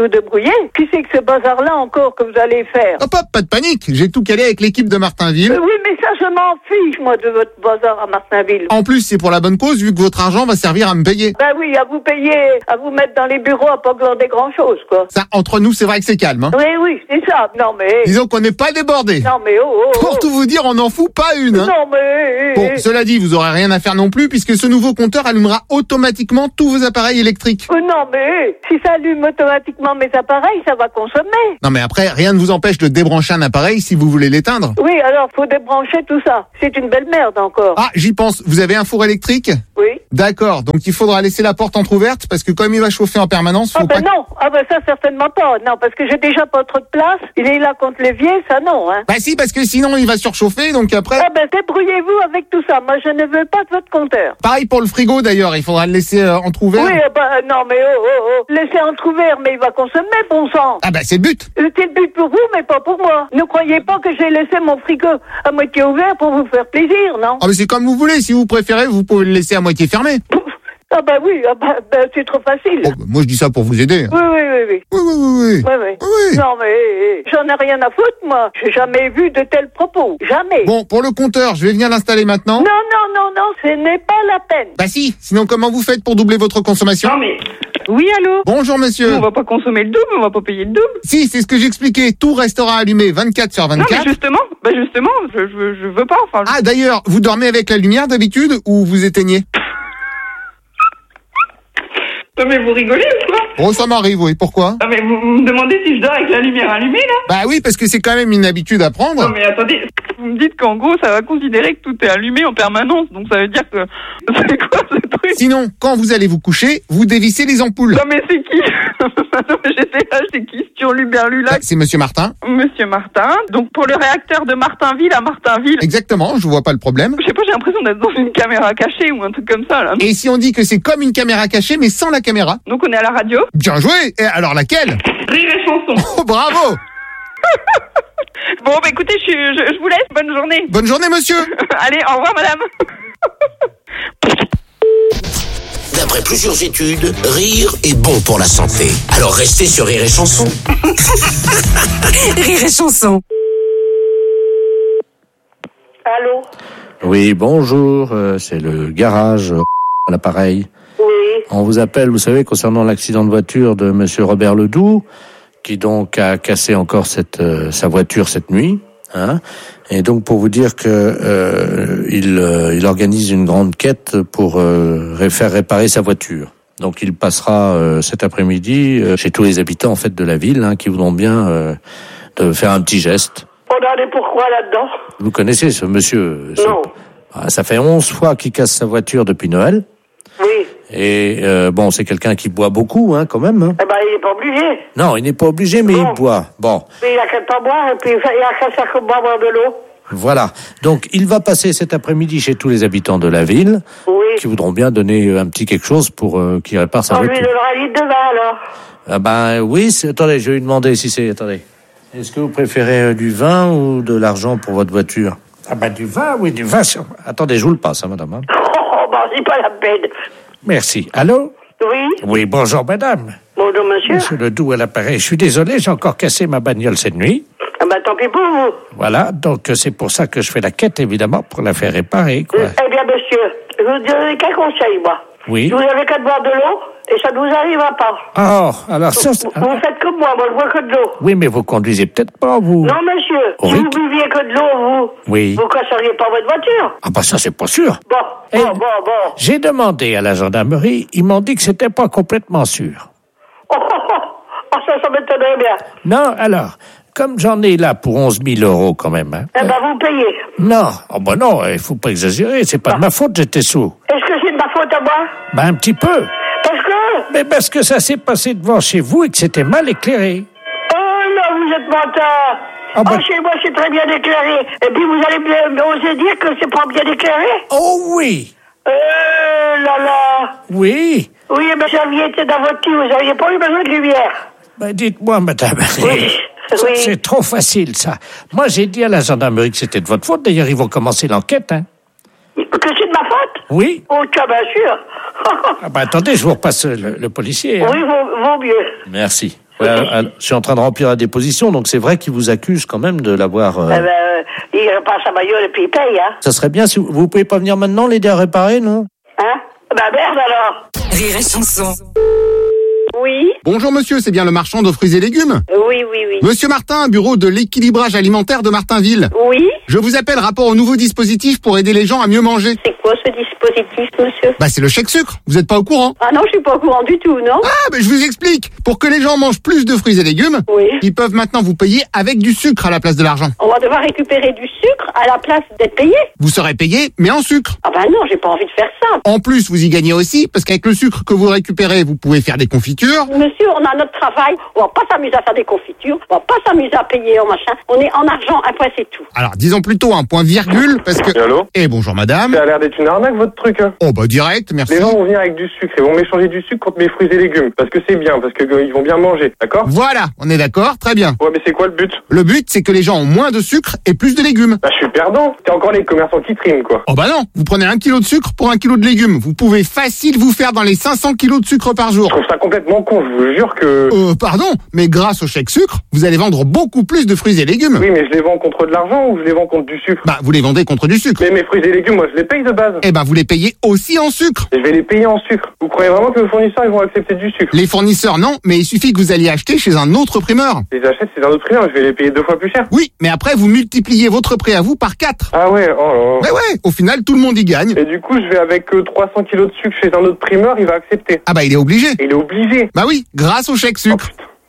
débrouiller. Qui c'est que ce bazar-là encore que vous allez faire? Hop, pas de panique. J'ai tout calé avec l'équipe de Martinville. Oui, mais ça, je m'en fiche, moi, de votre bazar à Martinville. En plus, c'est pour la bonne cause, vu que votre argent va servir à me payer. Ben oui, à vous payer, à vous mettre dans les bureaux, à pas glander grand-chose, quoi. Ça, entre nous, c'est vrai que c'est calme, hein. Oui, c'est ça. Non, mais... Disons qu'on n'est pas débordé. Non, mais Pour tout vous dire, on n'en fout pas une, hein. Non, mais... Bon, cela dit, vous aurez rien à faire non plus, puisque ce nouveau compteur allumera automatiquement tous vos appareils électriques. Non, mais si ça allume automatiquement mes appareils, ça va consommer. Non, mais après, rien ne vous empêche de débrancher un appareil si vous voulez l'éteindre. Oui, alors, faut débrancher tout ça. C'est une belle merde, encore. Ah, j'y pense. Vous avez un four électrique? Oui. D'accord, donc il faudra laisser la porte entrouverte, parce que comme il va chauffer en permanence, faut pas... non, ça, certainement pas. Non, parce que j'ai déjà pas trop de place. Il est là contre l'évier, ça non, hein. Bah si, parce que sinon il va surchauffer, donc après... Débrouillez-vous avec tout ça. Moi, je ne veux pas de votre compteur. Pareil pour le frigo d'ailleurs, il faudra le laisser entrouvert. Oui, non, mais laissez entrouvert, mais il va consommer, bon sang. Ah bah c'est le but. C'est le but pour vous, mais pas pour moi. Ne croyez pas que j'ai laissé mon frigo à moitié ouvert pour vous faire plaisir, non? Ah mais c'est comme vous voulez, si vous préférez, vous pouvez le laisser à moitié fermé. Ah bah oui, c'est trop facile. Oh, bah, moi je dis ça pour vous aider. Oui. Oui. Non mais j'en ai rien à foutre, moi. J'ai jamais vu de tels propos. Jamais. Bon, pour le compteur, je vais venir l'installer maintenant. Non, ce n'est pas la peine. Bah si, sinon comment vous faites pour doubler votre consommation? Non mais... Oui, allô? Bonjour monsieur. On va pas consommer le double, on va pas payer le double. Si, c'est ce que j'expliquais, tout restera allumé 24 sur 24. Non mais justement, je veux pas, enfin... Ah d'ailleurs, vous dormez avec la lumière d'habitude ou vous éteignez? Non mais vous rigolez ou quoi? Oh, ça m'arrive, oui. Pourquoi? Ah mais vous me demandez si je dors avec la lumière allumée, là? Bah oui, parce que c'est quand même une habitude à prendre. Non mais attendez, vous me dites qu'en gros, ça va considérer que tout est allumé en permanence, donc ça veut dire que... C'est quoi ce truc? Sinon, quand vous allez vous coucher, vous dévissez les ampoules. Non mais c'est qui? Non mais j'étais là, c'est qui ce turluberlu là? C'est Monsieur Martin. Monsieur Martin, donc pour le réacteur de Martinville à Martinville. Exactement, je vois pas le problème. Je sais pas, j'ai l'impression d'être dans une caméra cachée ou un truc comme ça là. Et si on dit que c'est comme une caméra cachée mais sans la caméra? Donc on est à la radio? Bien joué. Et alors laquelle? Rire et chanson. Oh bravo. Bon bah écoutez, je vous laisse, bonne journée. Bonne journée monsieur. Allez, au revoir madame. D'après plusieurs études, rire est bon pour la santé. Alors restez sur Rire et Chanson. Rire et Chanson. Allô? Oui, bonjour, c'est le garage à l'appareil. Oui. On vous appelle, vous savez, concernant l'accident de voiture de monsieur Robert Ledoux, qui donc a cassé encore sa voiture cette nuit. Hein, et donc pour vous dire que il organise une grande quête pour faire réparer sa voiture. Donc il passera cet après-midi chez tous les habitants en fait de la ville qui voudront bien de faire un petit geste. On en est pourquoi là-dedans? Vous connaissez ce monsieur? Non. Ça fait 11 fois qu'il casse sa voiture depuis Noël. Oui. Et bon, c'est quelqu'un qui boit beaucoup, quand même. Hein. Eh ben, il est pas obligé. Non, il n'est pas obligé, mais il boit. Bon. Mais il a qu'à pas boire, et puis il a qu'à faire comme boire de l'eau. Voilà. Donc, il va passer cet après-midi chez tous les habitants de la ville, qui voudront bien donner un petit quelque chose pour qu'il répare sa voiture. On lui donnera un litre de vin, alors. Ah ben oui, attendez, je vais lui demander si c'est... Attendez. Est-ce que vous préférez du vin ou de l'argent pour votre voiture? Ah ben du vin, oui, du vin. Attendez, je vous le passe, madame. Hein. C'est pas la peine. Merci. Allô? Oui. Oui, bonjour, madame. Bonjour, monsieur. Monsieur Ledoux à l'appareil. Je suis désolé, j'ai encore cassé ma bagnole cette nuit. Ah bah tant pis pour vous. Voilà, donc c'est pour ça que je fais la quête, évidemment, pour la faire réparer, quoi. Eh bien, monsieur, je vous donne qu'un conseil, moi. Oui. Vous avez qu'à boire de l'eau, et ça ne vous arrivera pas. Oh, alors ça... Vous faites comme moi je bois que de l'eau. Oui, mais vous conduisez peut-être pas, vous. Non, monsieur, si vous buviez que de l'eau, oui. Vous casseriez pas votre voiture. Ah bah ça, c'est pas sûr. Bon. J'ai demandé à la gendarmerie, ils m'ont dit que c'était pas complètement sûr. Ça m'étonnerait bien. Non, alors, comme j'en ai là pour 11 000 euros quand même... Eh ben, vous payez. Non, oh bah non, il faut pas exagérer, c'est pas de ma faute, j'étais sous. Est-ce que c'est de ma faute à moi? Ben un petit peu. Parce que ça s'est passé devant chez vous et que c'était mal éclairé. Oh là, vous êtes menteur. Chez moi, c'est très bien éclairé. Et puis, vous allez oser dire que c'est pas bien éclairé? Oh oui. Là. Oui. Oui, mais si vous étiez dans votre cul, vous n'auriez pas eu besoin de lumière. Ben, dites-moi, madame. Oui. C'est trop facile, ça. Moi, j'ai dit à la gendarmerie que c'était de votre faute. D'ailleurs, ils vont commencer l'enquête, hein. Que c'est de ma faute? Oui. Oh, tiens, bien sûr. Attendez, je vous repasse le policier. Oui, vaut mieux. Merci. Je suis en train de remplir la déposition, donc c'est vrai qu'il vous accuse quand même de l'avoir... il repasse sa bagnole et puis il paye, hein. Ça serait bien si vous pouvez pas venir maintenant l'aider à réparer, non? Hein? Bah merde alors. Rire et chanson. Oui. Bonjour monsieur, c'est bien le marchand de fruits et légumes? Oui. Monsieur Martin, bureau de l'équilibrage alimentaire de Martinville. Oui. Je vous appelle rapport au nouveau dispositif pour aider les gens à mieux manger. C'est quoi ce dispositif, monsieur? Bah c'est le chèque sucre, vous êtes pas au courant? Ah non, je suis pas au courant du tout, non? Ah, ben je vous explique. Pour que les gens mangent plus de fruits et légumes, ils peuvent maintenant vous payer avec du sucre à la place de l'argent. On va devoir récupérer du sucre à la place d'être payé? Vous serez payé, mais en sucre. Ah bah non, j'ai pas envie de faire ça. En plus, vous y gagnez aussi, parce qu'avec le sucre que vous récupérez, vous pouvez faire des confitures. Monsieur, on a notre travail, on va pas s'amuser à faire des confitures, on va pas s'amuser à payer en machin. On est en argent, un point c'est tout. Alors, disons plutôt un point virgule, parce que... Allô? Eh, bonjour madame. Ça a l'air d'être une arnaque votre truc, hein. Oh bah direct, merci. Les gens vont venir avec du sucre, ils vont m'échanger du sucre contre mes fruits et légumes, parce que c'est bien, parce que ils vont bien manger, d'accord? Voilà, on est d'accord, très bien. Ouais, mais c'est quoi le but? Le but, c'est que les gens ont moins de sucre et plus de légumes. Bah, je suis perdant. C'est encore les commerçants qui triment, quoi. Oh bah non, vous prenez 1 kilo de sucre pour 1 kilo de légumes. Vous pouvez facile vous faire dans les 500 kilos de sucre par jour. Je trouve ça complètement con, je vous jure que... Pardon, mais grâce au chèque sucre, vous allez vendre beaucoup plus de fruits et légumes. Oui, mais je les vends contre de l'argent ou je les vends contre du sucre? Bah, vous les vendez contre du sucre. Mais mes fruits et légumes, moi, je les paye de base. Eh ben, vous les payez aussi en sucre. Et je vais les payer en sucre. Vous croyez vraiment que les fournisseurs, ils vont accepter du sucre? Les fournisseurs, non, mais il suffit que vous alliez acheter chez un autre primeur. Les achète, c'est un autre primeur, je vais les payer 2 fois plus cher. Oui, mais après, vous multipliez votre prix à vous par 4. Ah ouais, oh là là. Mais ouais, au final, tout le monde y gagne. Et du coup, je vais avec 300 kilos de sucre chez un autre primeur, il va accepter. Ah bah, il est obligé. Il est obligé. Bah oui, grâce au chèque sucre.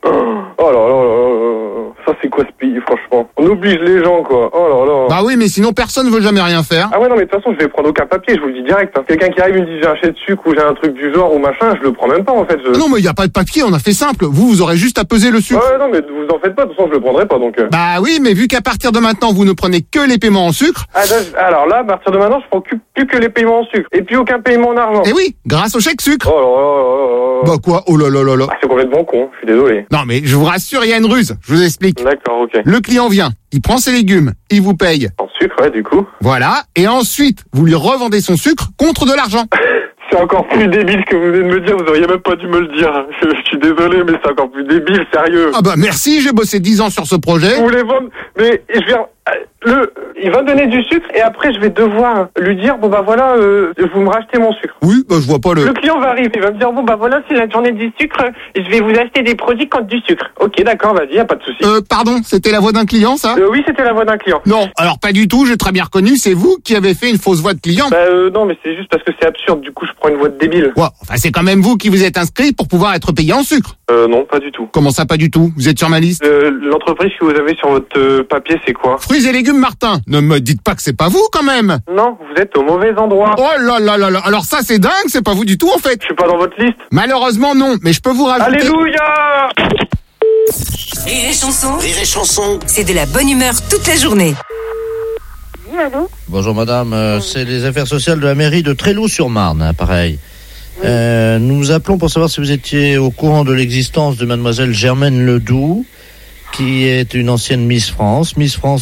Oh là là là là. Ça, c'est quoi ce pays, franchement? On oblige les gens, quoi. Oh là là. Bah oui, mais sinon, personne ne veut jamais rien faire. Ah ouais, non, mais de toute façon, je vais prendre aucun papier, je vous le dis direct. Hein. Quelqu'un qui arrive et me dit j'ai un chèque de sucre ou j'ai un truc du genre ou machin, je le prends même pas, en fait. Non, mais il n'y a pas de papier, on a fait simple. Vous aurez juste à peser le sucre. Ouais, non, mais vous en faites pas, de toute façon, je le prendrai pas, donc... Bah oui, mais vu qu'à partir de maintenant, vous ne prenez que les paiements en sucre... Ah, alors là, à partir de maintenant, je prends plus que les paiements en sucre. Et puis aucun paiement en argent. Et oui, grâce au chèque sucre. Oh là là là là. Bah quoi? Oh là là là là. Ah, c'est complètement con, je suis désolé. Non, mais je vous rassure, il y a une ruse. Je vous explique. D'accord, ok. Le client vient, il prend ses légumes, il vous paye. En sucre, ouais, du coup. Voilà, et ensuite, vous lui revendez son sucre contre de l'argent. C'est encore plus débile ce que vous venez de me dire, vous auriez même pas dû me le dire. Je suis désolé, mais c'est encore plus débile, sérieux. Ah bah merci, j'ai bossé 10 ans sur ce projet. Vous voulez vendre, mais je viens... il va me donner du sucre et après je vais devoir lui dire bon bah voilà vous me rachetez mon sucre. Oui, bah je vois pas le... Le client va arriver, il va me dire bon bah voilà c'est la journée du sucre et je vais vous acheter des produits contre du sucre. Ok d'accord, vas-y, y a pas de souci. Pardon, c'était la voix d'un client ça? Oui, c'était la voix d'un client. Non, alors pas du tout, j'ai très bien reconnu, c'est vous qui avez fait une fausse voix de client. Bah non mais c'est juste parce que c'est absurde, du coup je prends une voix de débile. Ouais, enfin c'est quand même vous qui vous êtes inscrit pour pouvoir être payé en sucre. Non, pas du tout. Comment ça pas du tout? Vous êtes sur ma liste? L'entreprise que vous avez sur votre papier c'est quoi? Fruits et légumes Martin. Ne me dites pas que c'est pas vous quand même. Non, vous êtes au mauvais endroit. Oh là là là là, alors ça c'est dingue, c'est pas vous du tout en fait. Je suis pas dans votre liste. Malheureusement non, mais je peux vous rajouter... Alléluia. Rire et chanson. Rire et chanson. C'est de la bonne humeur toute la journée. Oui, allô? Bonjour madame, c'est les affaires sociales de la mairie de Tréloux-sur-Marne, pareil. Nous appelons pour savoir si vous étiez au courant de l'existence de mademoiselle Germaine Ledoux, qui est une ancienne Miss France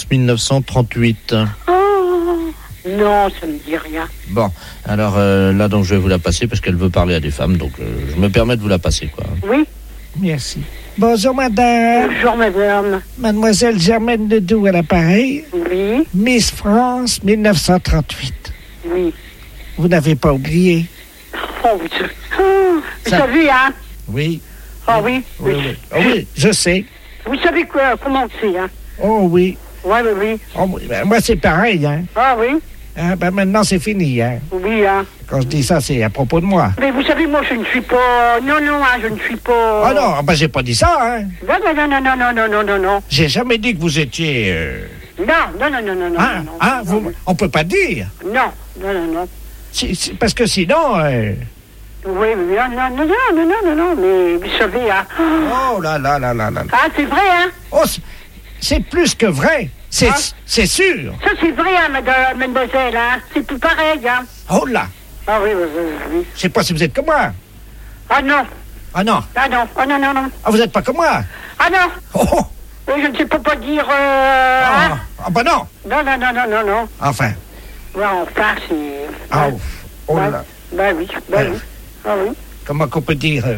1938. Oh, non, ça me dit rien. Bon, alors là donc je vais vous la passer parce qu'elle veut parler à des femmes, donc je me permets de vous la passer quoi. Oui. Merci. Bonjour madame. Bonjour madame. Mademoiselle Germaine Ledoux à l'appareil. Oui. Miss France 1938. Oui. Vous n'avez pas oublié? Oh, vous savez, hein? Oui. Ah oui. Oui, oui. Oh, oui, je sais. Vous savez quoi, comment c'est, hein? Oh oui. Oui, oui, oui. Oh, oui. Ben, moi, c'est pareil, hein. Ah oui? Hein, ben maintenant, c'est fini, hein. Oui, hein. Quand je dis ça, c'est à propos de moi. Mais vous savez, moi, je ne suis pas... Non, non, hein, je ne suis pas... Ah non, ben j'ai pas dit ça, hein. Non, non, non, non, non, non, non, non, non. J'ai jamais dit que vous étiez... Non, non, non, non, non, hein, non. Hein, non, vous... On peut pas dire. Non, non, non, non. Parce que sinon... Oui, oui, non, non, non, non, non, non, non, mais vous savez, hein... Oh là là là là là. Ah, c'est vrai, hein? Oh, c'est plus que vrai. C'est sûr. Ça, c'est vrai, hein, mademoiselle, hein? C'est plus pareil, hein? Oh là. Ah oui, oui, oui, oui. Je sais pas si vous êtes comme moi. Ah non. Ah non. Ah non, oh non, non, non. Ah, vous êtes pas comme moi. Ah non. Oh. Je ne sais pas dire... Ah, ah bah non. Non, non, non, non, non, non. Enfin. Ouais, enfin, c'est... Ah, oh là. Bah oui, bah oui. Ah oui. Comment qu'on peut dire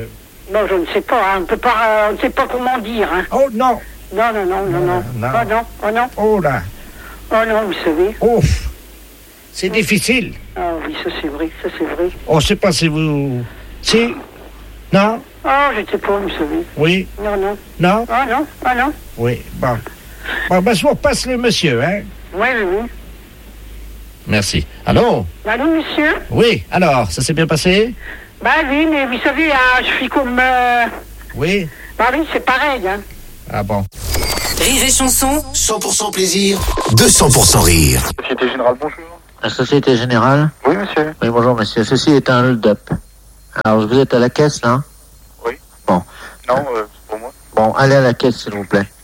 Non, je ne sais pas, hein. On ne sait pas comment dire. Hein. Oh non. Non. Oh non. Oh là. Oh non, vous savez. Ouf. C'est difficile. Ah oui, ça c'est vrai. On ne sait pas si vous... Si? Non? Ah, je ne sais pas, vous savez. Oui? Non. Non? Ah non. Oui, bon. Bon, ben, je vous repasse le monsieur, hein? Oui. Merci. Allô? Allô, monsieur? Oui, alors, ça s'est bien passé? Bah oui, mais vous savez, je suis comme... Oui? Bah oui, c'est pareil, hein. Ah bon. Rire et chanson. 100% plaisir, 200% rire. Société Générale, bonjour. La Société Générale? Oui, monsieur. Oui, bonjour, monsieur. Ceci est un hold-up. Alors, vous êtes à la caisse, là? Oui. Bon. Non, c'est pour moi. Bon, allez à la caisse, s'il vous plaît.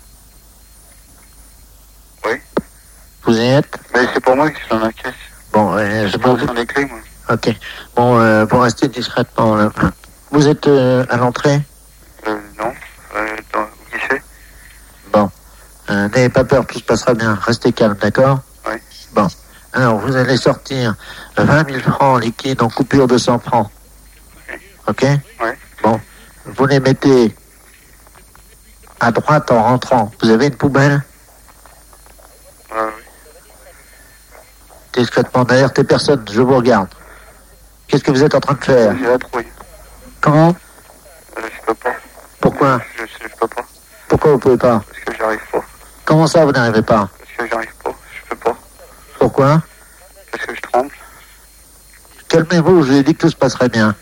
Oui. Vous y êtes? Mais c'est pour moi qui suis dans la caisse. Bon, je peux vous... les clés, moi. Ok. Bon, pour rester discrètement, là. Vous êtes à l'entrée? Non. Au guichet. Bon. N'ayez pas peur, tout se passera bien. Restez calme, d'accord? Oui. Bon. Alors, vous allez sortir 20 000 francs liquides en coupure de 100 francs. Ok? Oui. Bon. Vous les mettez à droite en rentrant. Vous avez une poubelle? Oui. Discrètement. Derrière tes personnes, je vous regarde. Qu'est-ce que vous êtes en train de faire? J'ai la trouille. Comment? Je peux pas. Pourquoi? Je peux pas. Pourquoi vous pouvez pas? Parce que j'arrive pas. Comment ça, vous n'arrivez pas? Parce que j'arrive pas. Je peux pas. Pourquoi? Parce que je tremble. Calmez-vous, je vous ai dit que tout se passerait bien.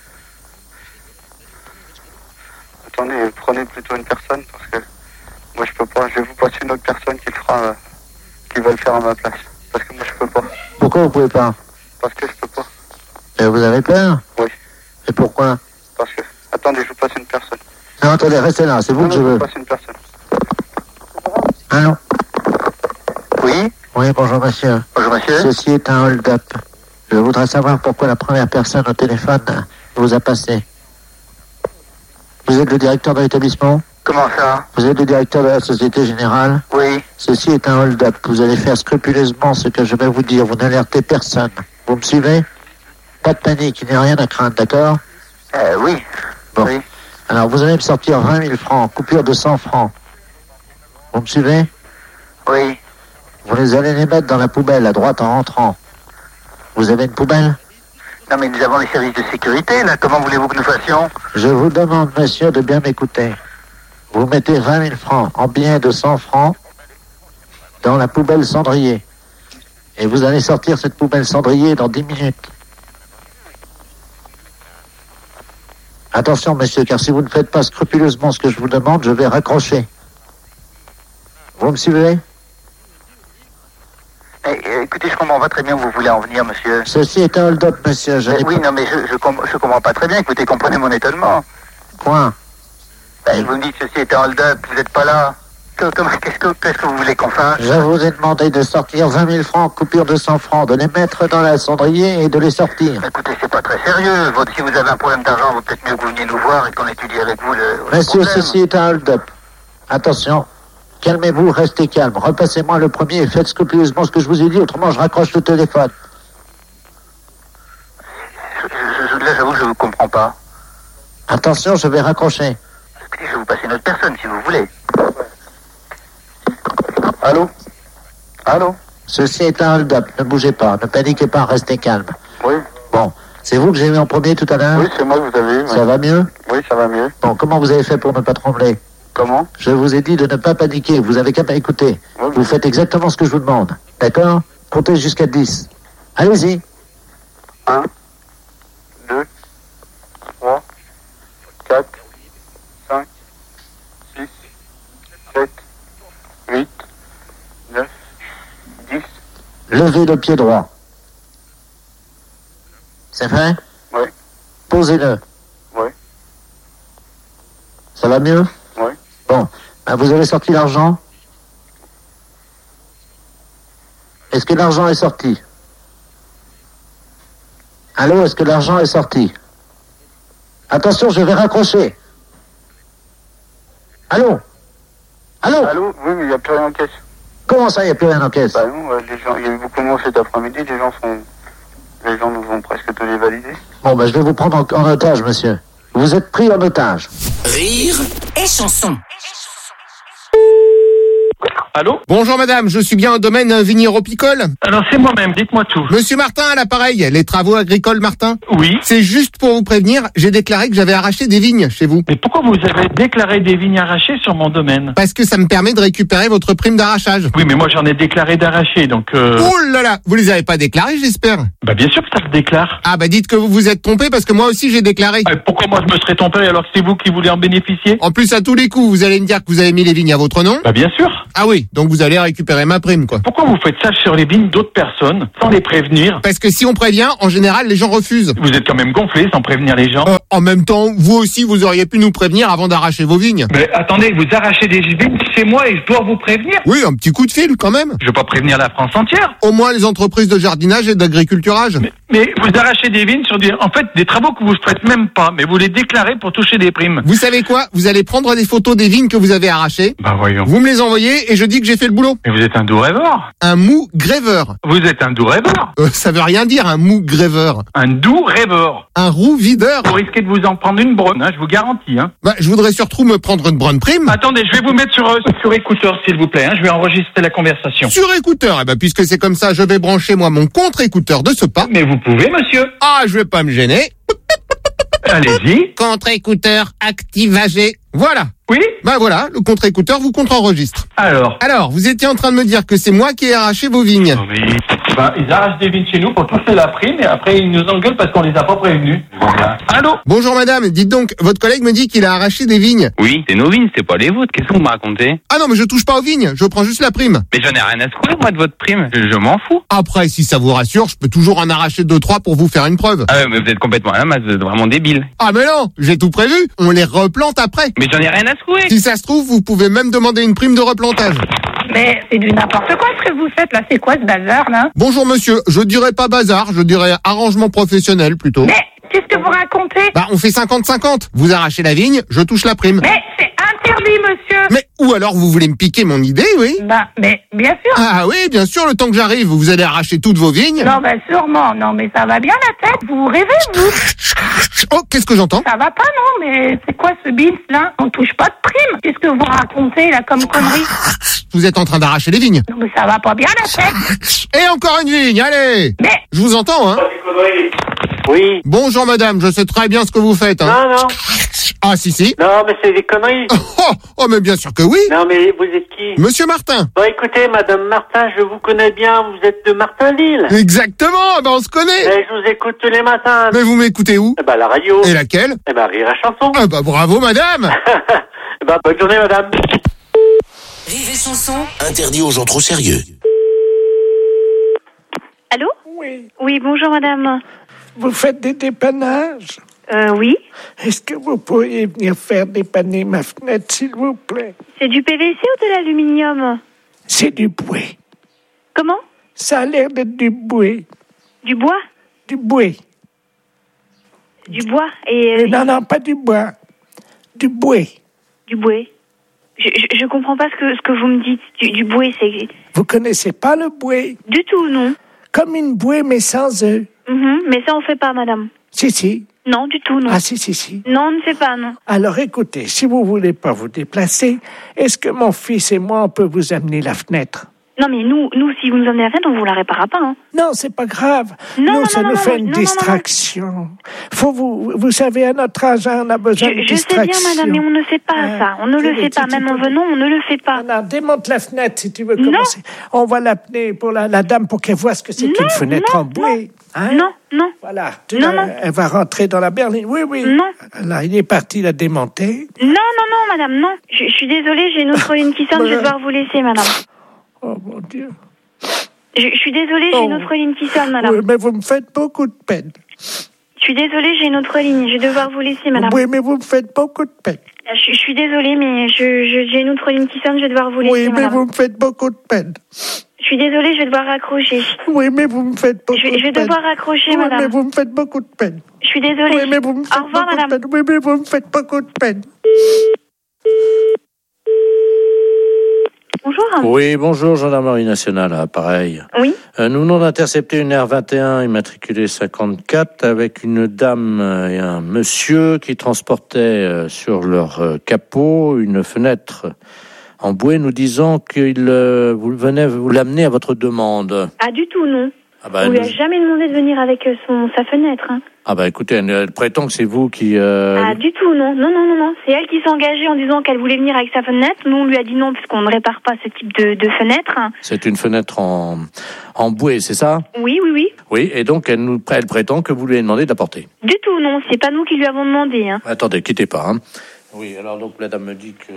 Attendez, prenez plutôt une personne parce que moi je peux pas. Je vais vous passer une autre personne qui le fera, qui va le faire à ma place. Parce que moi je peux pas. Pourquoi vous pouvez pas? Parce que je peux pas. Et vous avez peur? Oui. Et pourquoi? Parce que. Attendez, je vous passe une personne. Non, attendez, restez là, c'est vous que je veux. Je vous passe une personne. Allô? Oui? Oui, bonjour monsieur. Bonjour monsieur. Ceci est un hold-up. Je voudrais savoir pourquoi la première personne au téléphone vous a passé. Vous êtes le directeur de l'établissement? Comment ça? Vous êtes le directeur de la Société Générale? Oui. Ceci est un hold-up. Vous allez faire scrupuleusement ce que je vais vous dire. Vous n'alertez personne. Vous me suivez? Pas de panique, il n'y a rien à craindre, d'accord? Oui. Bon. Oui. Alors, vous allez me sortir 20 000 francs, coupure de 100 francs. Vous me suivez? Oui. Vous allez les mettre dans la poubelle, à droite, en rentrant. Vous avez une poubelle? Non mais nous avons les services de sécurité, là. Comment voulez-vous que nous fassions? Je vous demande, monsieur, de bien m'écouter. Vous mettez 20 000 francs en billets de 100 francs dans la poubelle cendrier. Et vous allez sortir cette poubelle cendrier dans 10 minutes. Attention, monsieur, car si vous ne faites pas scrupuleusement ce que je vous demande, je vais raccrocher. Vous me suivez? Écoutez, je comprends pas très bien où vous voulez en venir, monsieur. Ceci est un hold-up, monsieur. Oui, non, mais je comprends pas très bien. Écoutez, comprenez mon étonnement. Quoi? Vous me dites ceci est un hold-up, vous n'êtes pas là. Qu'est-ce que vous voulez qu'on fasse? Je vous ai demandé de sortir 20 000 francs, coupure de 100 francs, de les mettre dans la cendrier et de les sortir. Écoutez, c'est pas très sérieux. Si vous avez un problème d'argent, vaut peut-être mieux que vous veniez nous voir et qu'on étudie avec vous le Monsieur, problème. ceci est un hold-up. Attention, calmez-vous, restez calme. Repassez-moi le premier et faites scrupuleusement ce que je vous ai dit, autrement je raccroche le téléphone. Là, j'avoue, je ne comprends pas. Attention, je vais raccrocher. Écoutez, je vais vous passer une autre personne, si vous voulez. Allô? Allô? Ceci est un hold-up, ne bougez pas, ne paniquez pas, restez calme. Oui. Bon, c'est vous que j'ai eu en premier tout à l'heure? Oui, c'est moi que vous avez eu. Ça va mieux? Oui, ça va mieux. Bon, comment vous avez fait pour ne pas trembler? Comment? Je vous ai dit de ne pas paniquer, vous avez qu'à m'écouter. Oui, vous faites exactement ce que je vous demande, d'accord? Comptez jusqu'à 10. Allez-y. 1, 2, 3, 4, 5, 6, 7, 8, 9, 10. Levez le pied droit. C'est fait? Oui. Posez-le. Oui. Ça va mieux? Oui. Bon, vous avez sorti l'argent? Est-ce que l'argent est sorti? Allô, est-ce que l'argent est sorti? Attention, je vais raccrocher. Allô? Allô? Allô? Oui, mais il n'y a plus rien en caisse. Comment ça, il n'y a plus rien en caisse? Bah non, les gens, il y a eu beaucoup de monde cet après-midi, les gens nous ont presque tous les validés. Bon, je vais vous prendre en otage, monsieur. Vous êtes pris en otage. Rire et chanson. Allô? Bonjour madame, je suis bien au domaine vignéropicole. Alors c'est moi-même, dites-moi tout. Monsieur Martin à l'appareil, les travaux agricoles Martin. Oui. C'est juste pour vous prévenir, j'ai déclaré que j'avais arraché des vignes chez vous. Mais pourquoi vous avez déclaré des vignes arrachées sur mon domaine? Parce que ça me permet de récupérer votre prime d'arrachage. Oui, mais moi j'en ai déclaré d'arrachées, donc... Oh là là, vous les avez pas déclarés j'espère? Bah bien sûr que ça se déclare. Ah bah dites que vous vous êtes trompé parce que moi aussi j'ai déclaré. Pourquoi moi je me serais trompé alors que c'est vous qui voulez en bénéficier? En plus à tous les coups, vous allez me dire que vous avez mis les vignes à votre nom? Bah bien sûr. Ah oui, donc vous allez récupérer ma prime quoi. Pourquoi vous faites ça sur les vignes d'autres personnes, sans les prévenir? Parce que si on prévient, en général les gens refusent. Vous êtes quand même gonflé sans prévenir les gens. En même temps, vous aussi vous auriez pu nous prévenir avant d'arracher vos vignes. Mais attendez, vous arrachez des vignes chez moi et je dois vous prévenir? Oui, un petit coup de fil quand même. Je veux pas prévenir la France entière. Au moins les entreprises de jardinage et d'agriculturage. Mais vous arrachez des vignes sur des travaux que vous ne faites même pas, mais vous les déclarez pour toucher des primes. Vous savez quoi? Vous allez prendre des photos des vignes que vous avez arrachées. Bah voyons. Vous me les envoyez et je dis que j'ai fait le boulot. Mais vous êtes un doux rêveur. Un mou gréveur. Vous êtes un doux rêveur. Ça veut rien dire un mou gréveur. Un doux rêveur. Un roux videur. Vous risquez de vous en prendre une brune, hein, je vous garantis. Hein. Bah, je voudrais surtout me prendre une bonne prime. Attendez, je vais vous mettre sur écouteur s'il vous plaît, hein, je vais enregistrer la conversation. Sur écouteur, eh ben, puisque c'est comme ça, je vais brancher moi mon contre-écouteur de ce pas. Mais vous pouvez monsieur. Ah, je vais pas me gêner. Allez-y. Contre-écouteur activagé. Voilà. Oui. Bah voilà, le contre-écouteur vous contre-enregistre. Alors, vous étiez en train de me dire que c'est moi qui ai arraché vos vignes. Oui. Bah, ils arrachent des vignes chez nous pour toucher la prime et après ils nous engueulent parce qu'on les a pas prévenus. Voilà. Allô? Bonjour madame, dites donc, votre collègue me dit qu'il a arraché des vignes. Oui, c'est nos vignes, c'est pas les vôtres. Qu'est-ce que vous me racontez? Ah non, mais je touche pas aux vignes, je prends juste la prime. Mais j'en ai rien à secouer, moi, de votre prime. Je m'en fous. Après, si ça vous rassure, je peux toujours en arracher 2-3 pour vous faire une preuve. Ah ouais, mais vous êtes complètement à la masse, vous êtes vraiment débile. Ah mais non, j'ai tout prévu, on les replante après. Mais j'en ai rien à secouer. Si ça se trouve, vous pouvez même demander une prime de replantage. Mais c'est du n'importe quoi ce que vous faites là, c'est quoi ce bazar là? Bonjour monsieur, je dirais pas bazar, je dirais arrangement professionnel plutôt. Mais qu'est-ce que vous racontez? Bah on fait 50-50, vous arrachez la vigne, je touche la prime. Mais c'est interdit monsieur. Mais ou alors vous voulez me piquer mon idée, oui? Bah mais bien sûr. Ah oui, bien sûr, le temps que j'arrive, vous allez arracher toutes vos vignes. Non bah sûrement, non mais ça va bien la tête, vous rêvez vous? Oh, qu'est-ce que j'entends? Ça va pas non, mais c'est quoi ce bins là? On touche pas de prime. Qu'est-ce que vous racontez là comme connerie? Vous êtes en train d'arracher les vignes. Non mais ça va pas bien la tête. Et encore une vigne, allez. Mais je vous entends, hein? Oui. Bonjour madame, je sais très bien ce que vous faites. Hein. Non. Ah si. Non, mais c'est des conneries. Oh, mais bien sûr que oui. Non, mais vous êtes qui? Monsieur Martin. Bon, écoutez, madame Martin, je vous connais bien, vous êtes de Martinville. Exactement, ben on se connaît. Et je vous écoute tous les matins. Mais vous m'écoutez où? Eh ben, la radio. Et laquelle? Eh ben, Rire et Chanson. Ah bah bravo madame. Eh ben, bonne journée madame. Rire et chanson. Interdit aux gens trop sérieux. Allô? Oui. Oui, bonjour madame. Vous faites des dépannages? Oui. Est-ce que vous pourriez venir faire dépanner ma fenêtre, s'il vous plaît? C'est du PVC ou de l'aluminium? C'est du bois. Comment? Ça a l'air d'être du bois. Du bois? Du bois. Du bois et... Non, pas du bois. Du bois. Du bois. Je comprends pas ce que vous me dites. Du bois, c'est... Vous connaissez pas le bois? Du tout, non. Comme une bouée, mais sans œufs. Mais ça, on fait pas, madame. Si. Non, du tout, non. Ah, si. Non, on ne fait pas, non. Alors, écoutez, si vous voulez pas vous déplacer, est-ce que mon fils et moi, on peut vous amener la fenêtre? Non, mais nous, si vous nous emmenez la fenêtre, on vous la réparera pas, hein. Non, c'est pas grave. Non, ça nous fait une distraction. Faut vous savez, à notre âge, on a besoin de distraction. Je sais bien, madame, mais on ne fait pas ça. On ne le fait pas. Même en venant, on ne le fait pas. Non, démonte la fenêtre si tu veux commencer. On va l'appeler pour la dame pour qu'elle voie ce que c'est qu'une fenêtre en bois. Hein? Non. Voilà. Elle va rentrer dans la berline. Oui. Non. Là, il est parti la démonter. Non, madame, non. Je suis désolée, j'ai une autre ligne qui sonne, je vais devoir vous laisser, madame. Oh, mon Dieu. Je suis désolée, j'ai une autre ligne qui sonne, madame. Oui, mais vous me faites beaucoup de peine. Je suis désolée, j'ai une autre ligne, je vais devoir vous laisser, madame. Oui, mais vous me faites beaucoup de peine. Je suis désolée, mais j'ai une autre ligne qui sonne, je vais devoir vous laisser, madame. Oui, mais vous me faites beaucoup de peine. Je suis désolée, je vais devoir raccrocher. Oui, mais vous me faites beaucoup de peine. Je vais devoir raccrocher, madame. Oui, mais vous me faites beaucoup de peine. Je suis désolée. Oui, mais vous me faites Au revoir, madame. peine. Oui, mais vous me faites beaucoup de peine. Bonjour. Oui, bonjour, gendarmerie nationale, pareil. Oui. Nous venons d'intercepter une R21 immatriculée 54 avec une dame et un monsieur qui transportaient sur leur capot une fenêtre en bouée, nous disant qu'il venait vous l'amener à votre demande. Ah, du tout, non. Ah bah, on lui a jamais demandé de venir avec sa fenêtre. Hein. Ah bah écoutez, elle prétend que c'est vous qui... Ah, du tout, non. Non. C'est elle qui s'est engagée en disant qu'elle voulait venir avec sa fenêtre. Nous, on lui a dit non, puisqu'on ne répare pas ce type de fenêtre. C'est une fenêtre en bouée, c'est ça? Oui. Oui, et donc elle prétend que vous lui avez demandé de la porter. Du tout, non. C'est pas nous qui lui avons demandé. Hein. Attendez, quittez pas. Hein. Oui, alors donc la dame me dit que...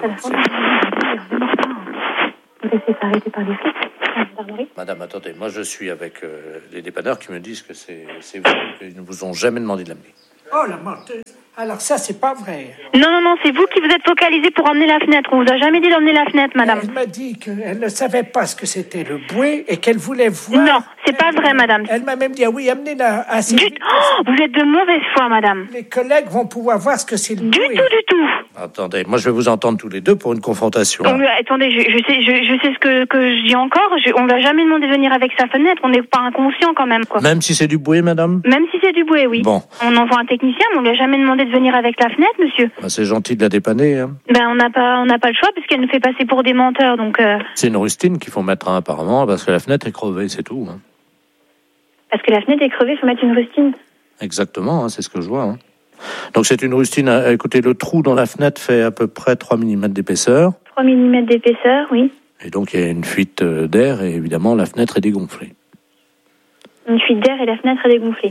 Vous laissez s'arrêter par les flics. Madame, attendez, moi je suis avec les dépanneurs qui me disent que c'est vous, qu'ils ne vous ont jamais demandé de l'amener. Oh, la menteuse. Alors ça, c'est pas vrai. Non, c'est vous qui vous êtes focalisé pour emmener la fenêtre. On vous a jamais dit d'emmener la fenêtre, madame. Elle m'a dit qu'elle ne savait pas ce que c'était le bouée et qu'elle voulait voir... Non, c'est pas vrai, madame. Elle m'a même dit, ah oui, amenez-la assez vite. Oh, vous êtes de mauvaise foi, madame. Les collègues vont pouvoir voir ce que c'est le bouée. Du tout. Attendez, moi je vais vous entendre tous les deux pour une confrontation. Attendez, je sais ce que je dis encore. On va jamais demandé de venir avec sa fenêtre. On n'est pas inconscient quand même, quoi. Même si c'est du bouée, madame? Même si c'est du bouée, oui. Bon. On envoie un technicien, mais on lui a jamais demandé de venir avec la fenêtre, monsieur. Bah, c'est gentil de la dépanner, hein. Ben, on n'a pas le choix puisqu'elle nous fait passer pour des menteurs, donc. C'est une rustine qu'il faut mettre, hein, apparemment, parce que la fenêtre est crevée, c'est tout. Hein. Parce que la fenêtre est crevée, il faut mettre une rustine. Exactement, hein, c'est ce que je vois. Hein. Donc c'est une rustine. Écoutez, le trou dans la fenêtre fait à peu près 3 mm d'épaisseur. 3 mm d'épaisseur, oui. Et donc il y a une fuite d'air et évidemment la fenêtre est dégonflée. Une fuite d'air et la fenêtre est dégonflée.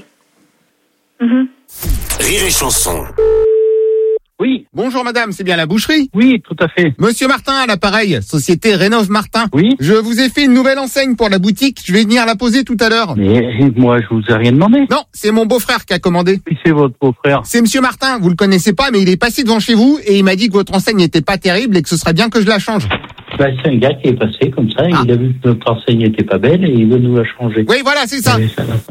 Rire et chanson. Oui. Bonjour madame, c'est bien la boucherie? Oui, tout à fait. Monsieur Martin à l'appareil, société Rénov Martin. Oui. Je vous ai fait une nouvelle enseigne pour la boutique, je vais venir la poser tout à l'heure. Mais moi, je vous ai rien demandé. Non, c'est mon beau-frère qui a commandé. Qui c'est votre beau-frère? C'est monsieur Martin, vous le connaissez pas, mais il est passé devant chez vous et il m'a dit que votre enseigne n'était pas terrible et que ce serait bien que je la change. Bah, c'est un gars qui est passé comme ça, il a vu que notre enseigne n'était pas belle et il veut nous la changer. Oui, voilà, c'est ça. Oui,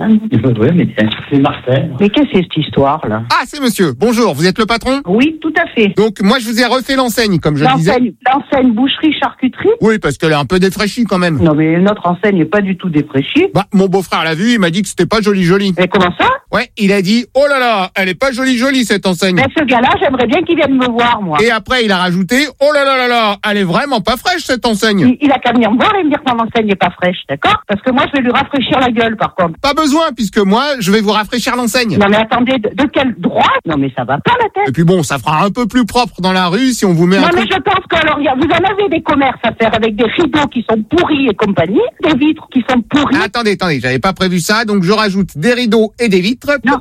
mais c'est Martin. Mais qu'est-ce que c'est cette histoire-là? Ah, c'est monsieur. Bonjour, vous êtes le patron? Oui, tout à fait. Donc, moi, je vous ai refait l'enseigne, comme je le disais. L'enseigne boucherie-charcuterie? Oui, parce qu'elle est un peu défraîchie quand même. Non, mais notre enseigne n'est pas du tout défraîchie. Bah, mon beau-frère l'a vu, il m'a dit que c'était pas joli. Mais comment ça? Ouais, il a dit, oh là là, elle est pas jolie cette enseigne. Mais ce gars-là, j'aimerais bien qu'il vienne me voir, moi. Et après, il a rajouté, oh là là là là, elle est vraiment pas fraîche cette enseigne. Il a qu'à venir me voir et me dire que mon enseigne n'est pas fraîche, d'accord? Parce que moi, je vais lui rafraîchir la gueule, par contre. Pas besoin, puisque moi, je vais vous rafraîchir l'enseigne. Non, mais attendez, de quel droit? Non, mais ça va pas, la tête. Et puis bon, ça fera un peu plus propre dans la rue si on vous met non, mais je pense que, alors, vous en avez des commerces à faire avec des rideaux qui sont pourris et compagnie, des vitres qui sont pourries. Attendez, j'avais pas prévu ça, donc je rajoute des rideaux et des vitres. Non.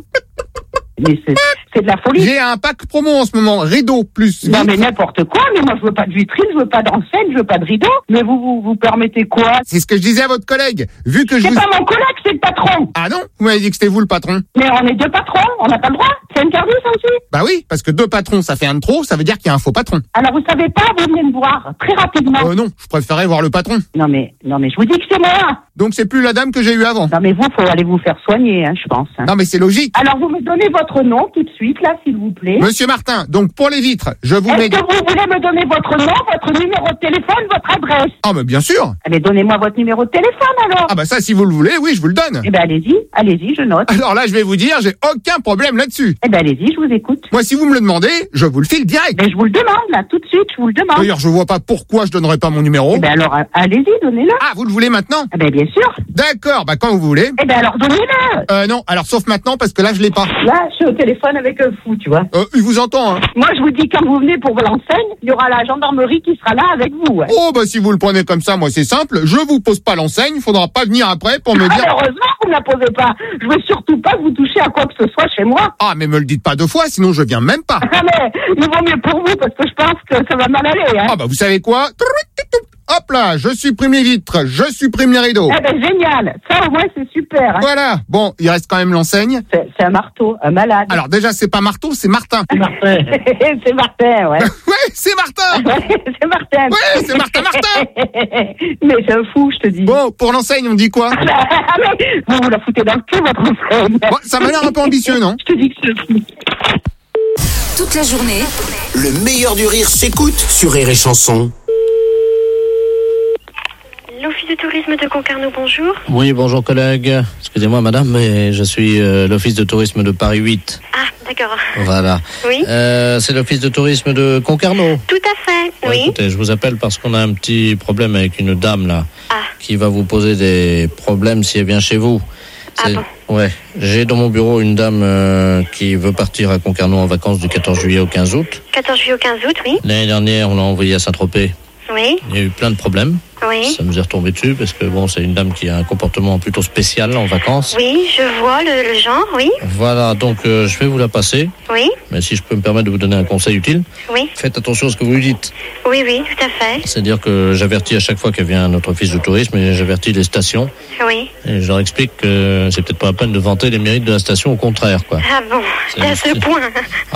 Mais c'est de la folie. J'ai un pack promo en ce moment, rideau plus vitre. Non mais n'importe quoi, mais moi je veux pas de vitrine, je veux pas d'enseigne, je veux pas de rideau. Mais vous permettez quoi? C'est ce que je disais à votre collègue. Vu que c'est pas mon collègue, c'est le patron. Ah non? Vous m'avez dit que c'était vous le patron. Mais on est deux patrons, on n'a pas le droit. C'est interdit ça aussi. Bah oui, parce que deux patrons ça fait un de trop, ça veut dire qu'il y a un faux patron. Alors vous savez pas, vous venez me voir très rapidement. Non, je préférais voir le patron. Non mais je vous dis que c'est moi. Donc c'est plus la dame que j'ai eue avant. Non mais vous, faut aller vous faire soigner, hein, je pense. Hein. Non mais c'est logique. Alors vous me donnez votre nom tout de suite là, s'il vous plaît. Monsieur Martin, donc pour les vitres, je vous mets... Est-ce que vous voulez me donner votre nom, votre numéro de téléphone, votre adresse? Ah mais bien sûr. Allez, donnez-moi votre numéro de téléphone alors. Ah bah ça, si vous le voulez, oui, je vous le donne. Eh ben allez-y, je note. Alors là, je vais vous dire, j'ai aucun problème là-dessus. Eh ben allez-y, je vous écoute. Moi, si vous me le demandez, je vous le file direct. Mais je vous le demande là, tout de suite, je vous le demande. D'ailleurs, je vois pas pourquoi je donnerais pas mon numéro. Eh ben alors, allez-y, donnez-le. Ah, vous le voulez maintenant? Eh ben bien sûr. D'accord, bah quand vous voulez. Eh ben alors, donnez-le. Non, alors sauf maintenant parce que là, je l'ai pas. Là, je suis au téléphone avec un fou, tu vois. Il vous entend, hein. Moi, je vous dis, quand vous venez pour l'enseigne, il y aura la gendarmerie qui sera là avec vous. Ouais. Oh, bah si vous le prenez comme ça, moi c'est simple, je vous pose pas l'enseigne, faudra pas venir après pour me dire... Heureusement que vous me la posez pas. Je veux surtout pas que vous touchiez à quoi que ce soit chez moi. Ah, mais me le dites pas deux fois, sinon je viens même pas. Ah, mais il vaut mieux pour vous, parce que je pense que ça va mal aller, hein. Ah, bah vous savez quoi? Hop là, je supprime les vitres, je supprime les rideaux. Eh ben génial, ça au moins c'est super. Hein. Voilà, bon, il reste quand même l'enseigne. C'est un marteau, un malade. Alors déjà, c'est pas marteau, c'est Martin. Martin. C'est Martin, ouais. Ouais, c'est Martin. Ouais, c'est Martin. Ouais, c'est Martin. Mais c'est un fou, je te dis. Bon, pour l'enseigne, on dit quoi? Ah mais vous la foutez dans le cul, votre enseigne. Bon, ça m'a l'air un peu ambitieux, non? Je te dis que c'est fou. Toute la journée, Le meilleur du rire s'écoute sur Rire et Chanson. tourisme de Concarneau, bonjour. Oui, bonjour collègue. Excusez-moi madame, mais je suis l'office de tourisme de Paris 8. Ah, d'accord. Voilà. Oui. C'est l'office de tourisme de Concarneau. Tout à fait, oui. Écoutez, je vous appelle parce qu'on a un petit problème avec une dame là, qui va vous poser des problèmes si elle vient chez vous. Ah bon? Ouais, j'ai dans mon bureau une dame qui veut partir à Concarneau en vacances du 14 juillet au 15 août. 14 juillet au 15 août, oui. L'année dernière, on l'a envoyée à Saint-Tropez. Oui. Il y a eu plein de problèmes. Oui. Ça nous est retombé dessus parce que bon, c'est une dame qui a un comportement plutôt spécial en vacances. Oui, je vois le genre, oui. Voilà, donc je vais vous la passer. Oui. Mais si je peux me permettre de vous donner un conseil utile, Oui. faites attention à ce que vous lui dites. Oui, oui, tout à fait. C'est-à-dire que j'avertis à chaque fois qu'elle vient à notre office de tourisme et j'avertis les stations. Oui. Et je leur explique que c'est peut-être pas la peine de vanter les mérites de la station, au contraire, quoi. Ah bon, c'est à ce point.